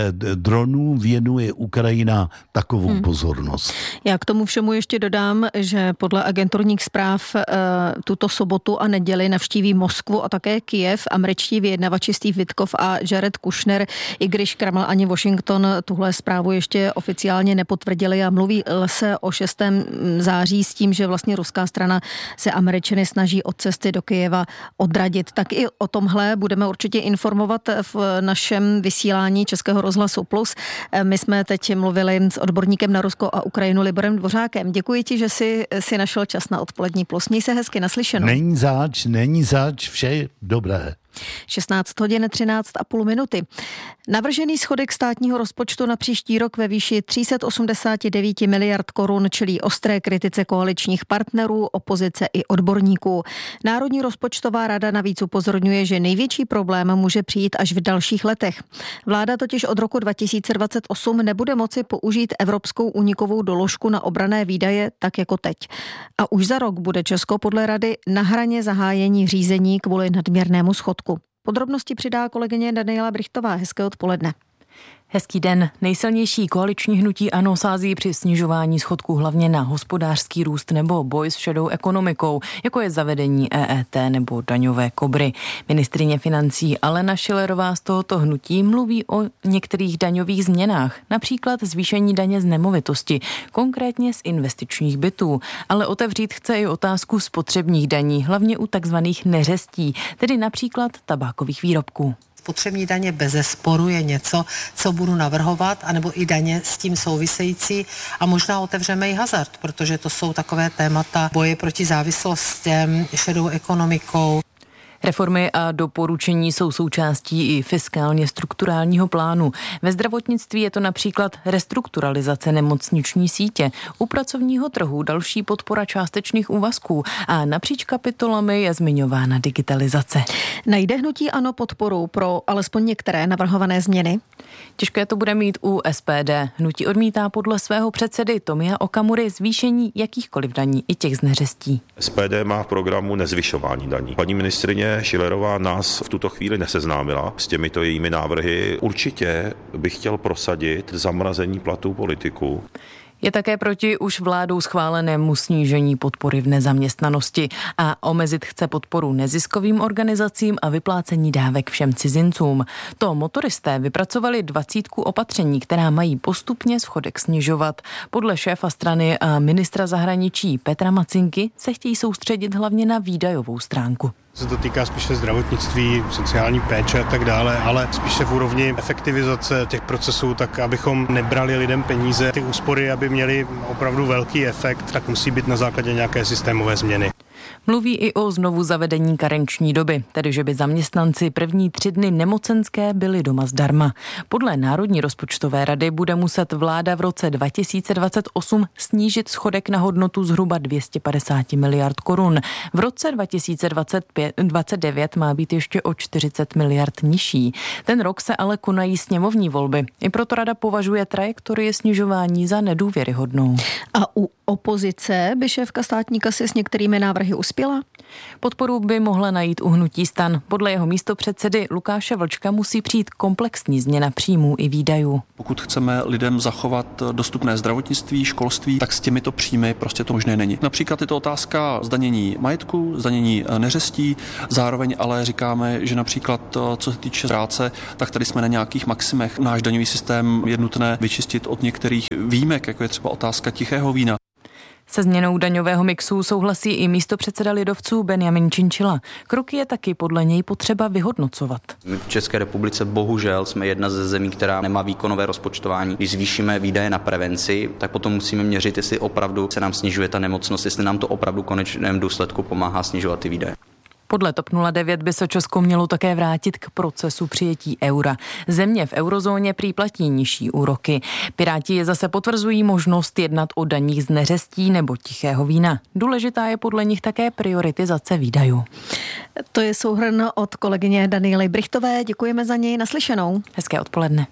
dronům věnuje Ukrajina takovou hmm. pozornost. Já k tomu všemu ještě dodám, že podle agenturních zpráv tuto sobotu a neděli navštíví Moskvu a také Kyjev američtí vyjednavači Steve Witkoff a Jared Kushner, i když Kreml ani Washington tuhle zprávu ještě oficiálně nepotvrdili, a mluví se o šestého září s tím, že vlastně ruská strana se Američany snaží od cesty do Kyjeva odradit. Tak i o tomhle budeme určitě informovat v našem vysílání Českého rozhlasu Plus. My jsme teď mluvili s odborníkem na Rusko a Ukrajinu Liborem Dvořákem. Děkuji ti, že jsi si našel čas na Odpolední Plus. Měj se hezky, naslyšenou. Není zač, není zač, vše dobré. šestnáct hodin třináct a půl minuty. Navržený schodek státního rozpočtu na příští rok ve výši tři sta osmdesát devět miliard korun čelí ostré kritice koaličních partnerů, opozice i odborníků. Národní rozpočtová rada navíc upozorňuje, že největší problém může přijít až v dalších letech. Vláda totiž od roku dva tisíce dvacet osm nebude moci použít evropskou únikovou doložku na obranné výdaje tak jako teď. A už za rok bude Česko podle rady na hraně zahájení řízení kvůli nadměrnému schodku. Podrobnosti přidá kolegyně Daniela Brichtová. Hezké odpoledne. Hezký den. Nejsilnější koaliční hnutí ANO sází při snižování schodku hlavně na hospodářský růst nebo boj s šedou ekonomikou, jako je zavedení E E T nebo daňové kobry. Ministryně financí Alena Schillerová z tohoto hnutí mluví o některých daňových změnách, například zvýšení daně z nemovitosti, konkrétně z investičních bytů, ale otevřít chce i otázku spotřebních daní, hlavně u takzvaných neřestí, tedy například tabákových výrobků. Spotřební daně bezesporu je něco, co budu navrhovat, anebo i daně s tím související, a možná otevřeme i hazard, protože to jsou takové témata boje proti závislostem, šedou ekonomikou. Reformy a doporučení jsou součástí i fiskálně strukturálního plánu. Ve zdravotnictví je to například restrukturalizace nemocniční sítě, u pracovního trhu další podpora částečných úvazků a napříč kapitolami je zmiňována digitalizace. Najde hnutí ANO podporu pro alespoň některé navrhované změny? Těžké to bude mít u S P D. Hnutí odmítá podle svého předsedy Tomia Okamury zvýšení jakýchkoliv daní, i těch z neřestí. S P D má v programu nezvyšování daní. Paní ministryně Kolegyně Schillerová nás v tuto chvíli neseznámila s těmito jejími návrhy. Určitě bych chtěl prosadit zamrazení platů politiků. Je také proti už vládou schválenému snížení podpory v nezaměstnanosti a omezit chce podporu neziskovým organizacím a vyplácení dávek všem cizincům. To motoristé vypracovali dvacítku opatření, která mají postupně schodek snižovat. Podle šéfa strany a ministra zahraničí Petra Macinky se chtějí soustředit hlavně na výdajovou stránku. Se to týká spíše zdravotnictví, sociální péče a tak dále, ale spíše v úrovni efektivizace těch procesů, tak abychom nebrali lidem peníze. Ty úspory, aby měly opravdu velký efekt, tak musí být na základě nějaké systémové změny. Mluví i o znovu zavedení karenční doby, tedy že by zaměstnanci první tři dny nemocenské byli doma zdarma. Podle Národní rozpočtové rady bude muset vláda v roce dva tisíce dvacet osm snížit schodek na hodnotu zhruba dvě stě padesát miliard korun. V roce dva tisíce dvacet devět má být ještě o čtyřicet miliard nižší. Ten rok se ale konají sněmovní volby. I proto rada považuje trajektorii snižování za nedůvěryhodnou. A u opozice by šéfka státní kasy s některými návrhy uspěla? Podporu by mohla najít u hnutí STAN. Podle jeho místopředsedy Lukáše Vlčka musí přijít komplexní změna příjmů i výdajů. Pokud chceme lidem zachovat dostupné zdravotnictví, školství, tak s těmito příjmy prostě to možné není. Například je to otázka zdanění majetku, zdanění neřestí, zároveň ale říkáme, že například co se týče práce, tak tady jsme na nějakých maximech. Náš daňový systém je nutné vyčistit od některých výjimek, jako je třeba otázka tichého vína. Se změnou daňového mixu souhlasí i místopředseda lidovců Benjamin Činčila. Kroky je taky podle něj potřeba vyhodnocovat. My v České republice bohužel jsme jedna ze zemí, která nemá výkonové rozpočtování. Když zvýšíme výdaje na prevenci, tak potom musíme měřit, jestli opravdu se nám snižuje ta nemocnost, jestli nám to opravdu v konečném důsledku pomáhá snižovat ty výdaje. Podle TOP nula devět by se Česko mělo také vrátit k procesu přijetí eura. Země v eurozóně prý platí nižší úroky. Piráti je zase potvrzují možnost jednat o daních z neřestí nebo tichého vína. Důležitá je podle nich také prioritizace výdajů. To je souhrn od kolegyně Daniely Brichtové. Děkujeme za něj. Naslyšenou. Hezké odpoledne.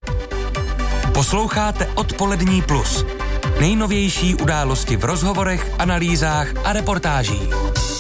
Posloucháte Odpolední plus. Nejnovější události v rozhovorech, analýzách a reportážích.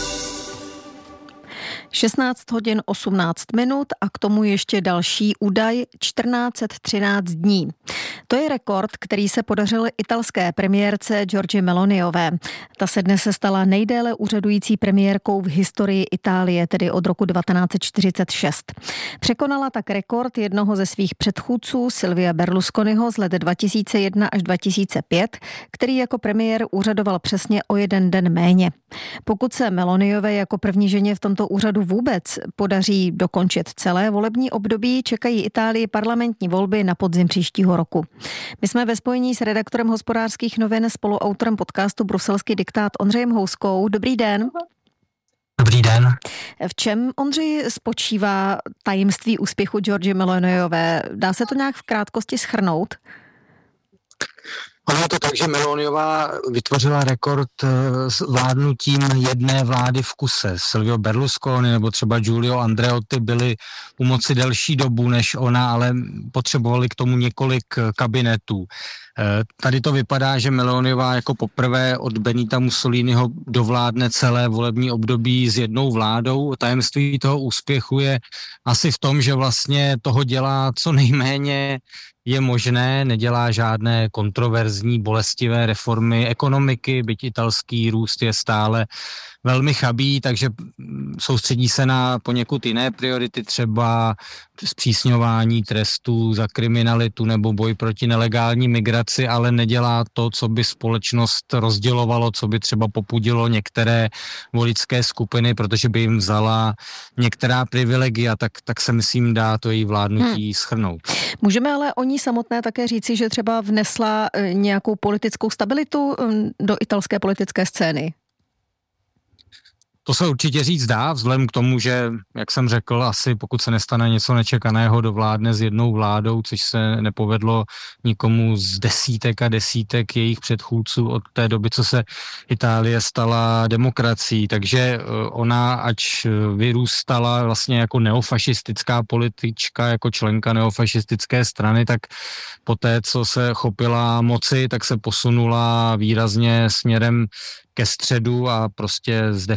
šestnáct hodin osmnáct minut a k tomu ještě další údaj čtrnáct set třináct dní. To je rekord, který se podařil italské premiérce Giorgi Meloniové. Ta se dnes stala nejdéle úřadující premiérkou v historii Itálie, tedy od roku devatenáct set čtyřicet šest. Překonala tak rekord jednoho ze svých předchůdců Silvia Berlusconiho z let dva tisíce jedna až dva tisíce pět, který jako premiér úřadoval přesně o jeden den méně. Pokud se Meloniové jako první ženě v tomto úřadu vůbec podaří dokončit celé volební období, čekají Itálii parlamentní volby na podzim příštího roku. My jsme ve spojení s redaktorem Hospodářských novin, spoluautorem podcastu Bruselský diktát Ondřejem Houskou. Dobrý den. Dobrý den. V čem, Ondřej, spočívá tajemství úspěchu Giorgie Meloniové? Dá se to nějak v krátkosti shrnout? Ono je to tak, že Meloniová vytvořila rekord s vládnutím jedné vlády v kuse. Silvio Berlusconi nebo třeba Giulio Andreotti byli u moci delší dobu než ona, ale potřebovali k tomu několik kabinetů. Tady to vypadá, že Meloniová jako poprvé od Benita Mussoliniho dovládne celé volební období s jednou vládou. Tajemství toho úspěchu je asi v tom, že vlastně toho dělá co nejméně je možné, nedělá žádné kontroverzní, bolestivé reformy ekonomiky, byť italský růst je stále velmi chabý, takže soustředí se na poněkud jiné priority, třeba zpřísňování trestů za kriminalitu nebo boj proti nelegální migraci, ale nedělá to, co by společnost rozdělovalo, co by třeba popudilo některé voličské skupiny, protože by jim vzala některá privilegia, tak, tak se myslím dá to její vládnutí hmm. shrnout. Můžeme ale o ní samotné také říci, že třeba vnesla nějakou politickou stabilitu do italské politické scény? To se určitě říct dá, vzhledem k tomu, že, jak jsem řekl, asi pokud se nestane něco nečekaného, dovládne s jednou vládou, což se nepovedlo nikomu z desítek a desítek jejich předchůdců od té doby, co se Itálie stala demokracií. Takže ona, ač vyrůstala vlastně jako neofašistická politička, jako členka neofašistické strany, tak poté, co se chopila moci, tak se posunula výrazně směrem ke středu a prostě z definice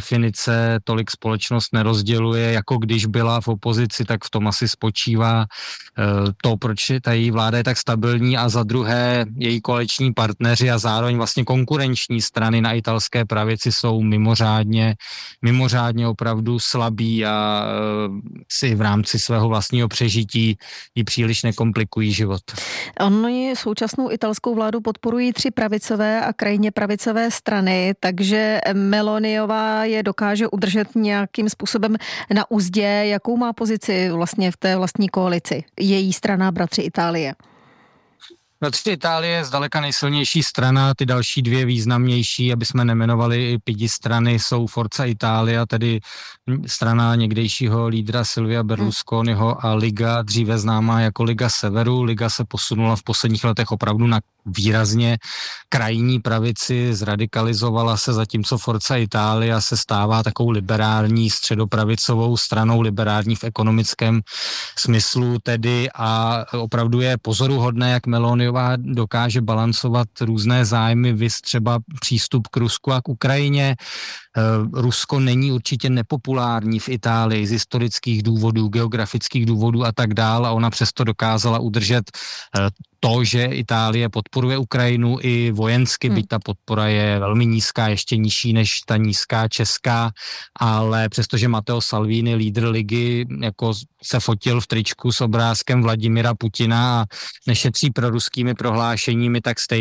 koalice tolik společnost nerozděluje, jako když byla v opozici, tak v tom asi spočívá to, proč ta její vláda je tak stabilní, a za druhé její koaliční partneři a zároveň vlastně konkurenční strany na italské pravici jsou mimořádně, mimořádně opravdu slabí a si v rámci svého vlastního přežití ji příliš nekomplikují život. Oni současnou italskou vládu podporují tři pravicové a krajně pravicové strany, takže Meloniová je dokáže udržet nějakým způsobem na uzdě. Jakou má pozici vlastně v té vlastní koalici její strana Bratři Itálie? Bratři Itálie je zdaleka nejsilnější strana, ty další dvě významnější, aby jsme nemenovali i pidi strany, jsou Forza Italia, tedy strana někdejšího lídra Silvia Berlusconiho, a Liga, dříve známá jako Liga Severu. Liga se posunula v posledních letech opravdu na výrazně krajní pravici, zradikalizovala se, zatímco Forza Italia se stává takovou liberální středopravicovou stranou, liberální v ekonomickém smyslu tedy, a opravdu je pozoruhodné, jak Meloniová dokáže balancovat různé zájmy, viz třeba přístup k Rusku a k Ukrajině. Rusko není určitě nepopulární v Itálii z historických důvodů, geografických důvodů a tak dále, a ona přesto dokázala udržet to, že Itálie podporuje Ukrajinu i vojensky, hmm. byť ta podpora je velmi nízká, ještě nižší než ta nízká česká, ale přestože Matteo Salvini, lídr ligy, jako se fotil v tričku s obrázkem Vladimira Putina a nešetří proruskými prohlášeními, tak stejně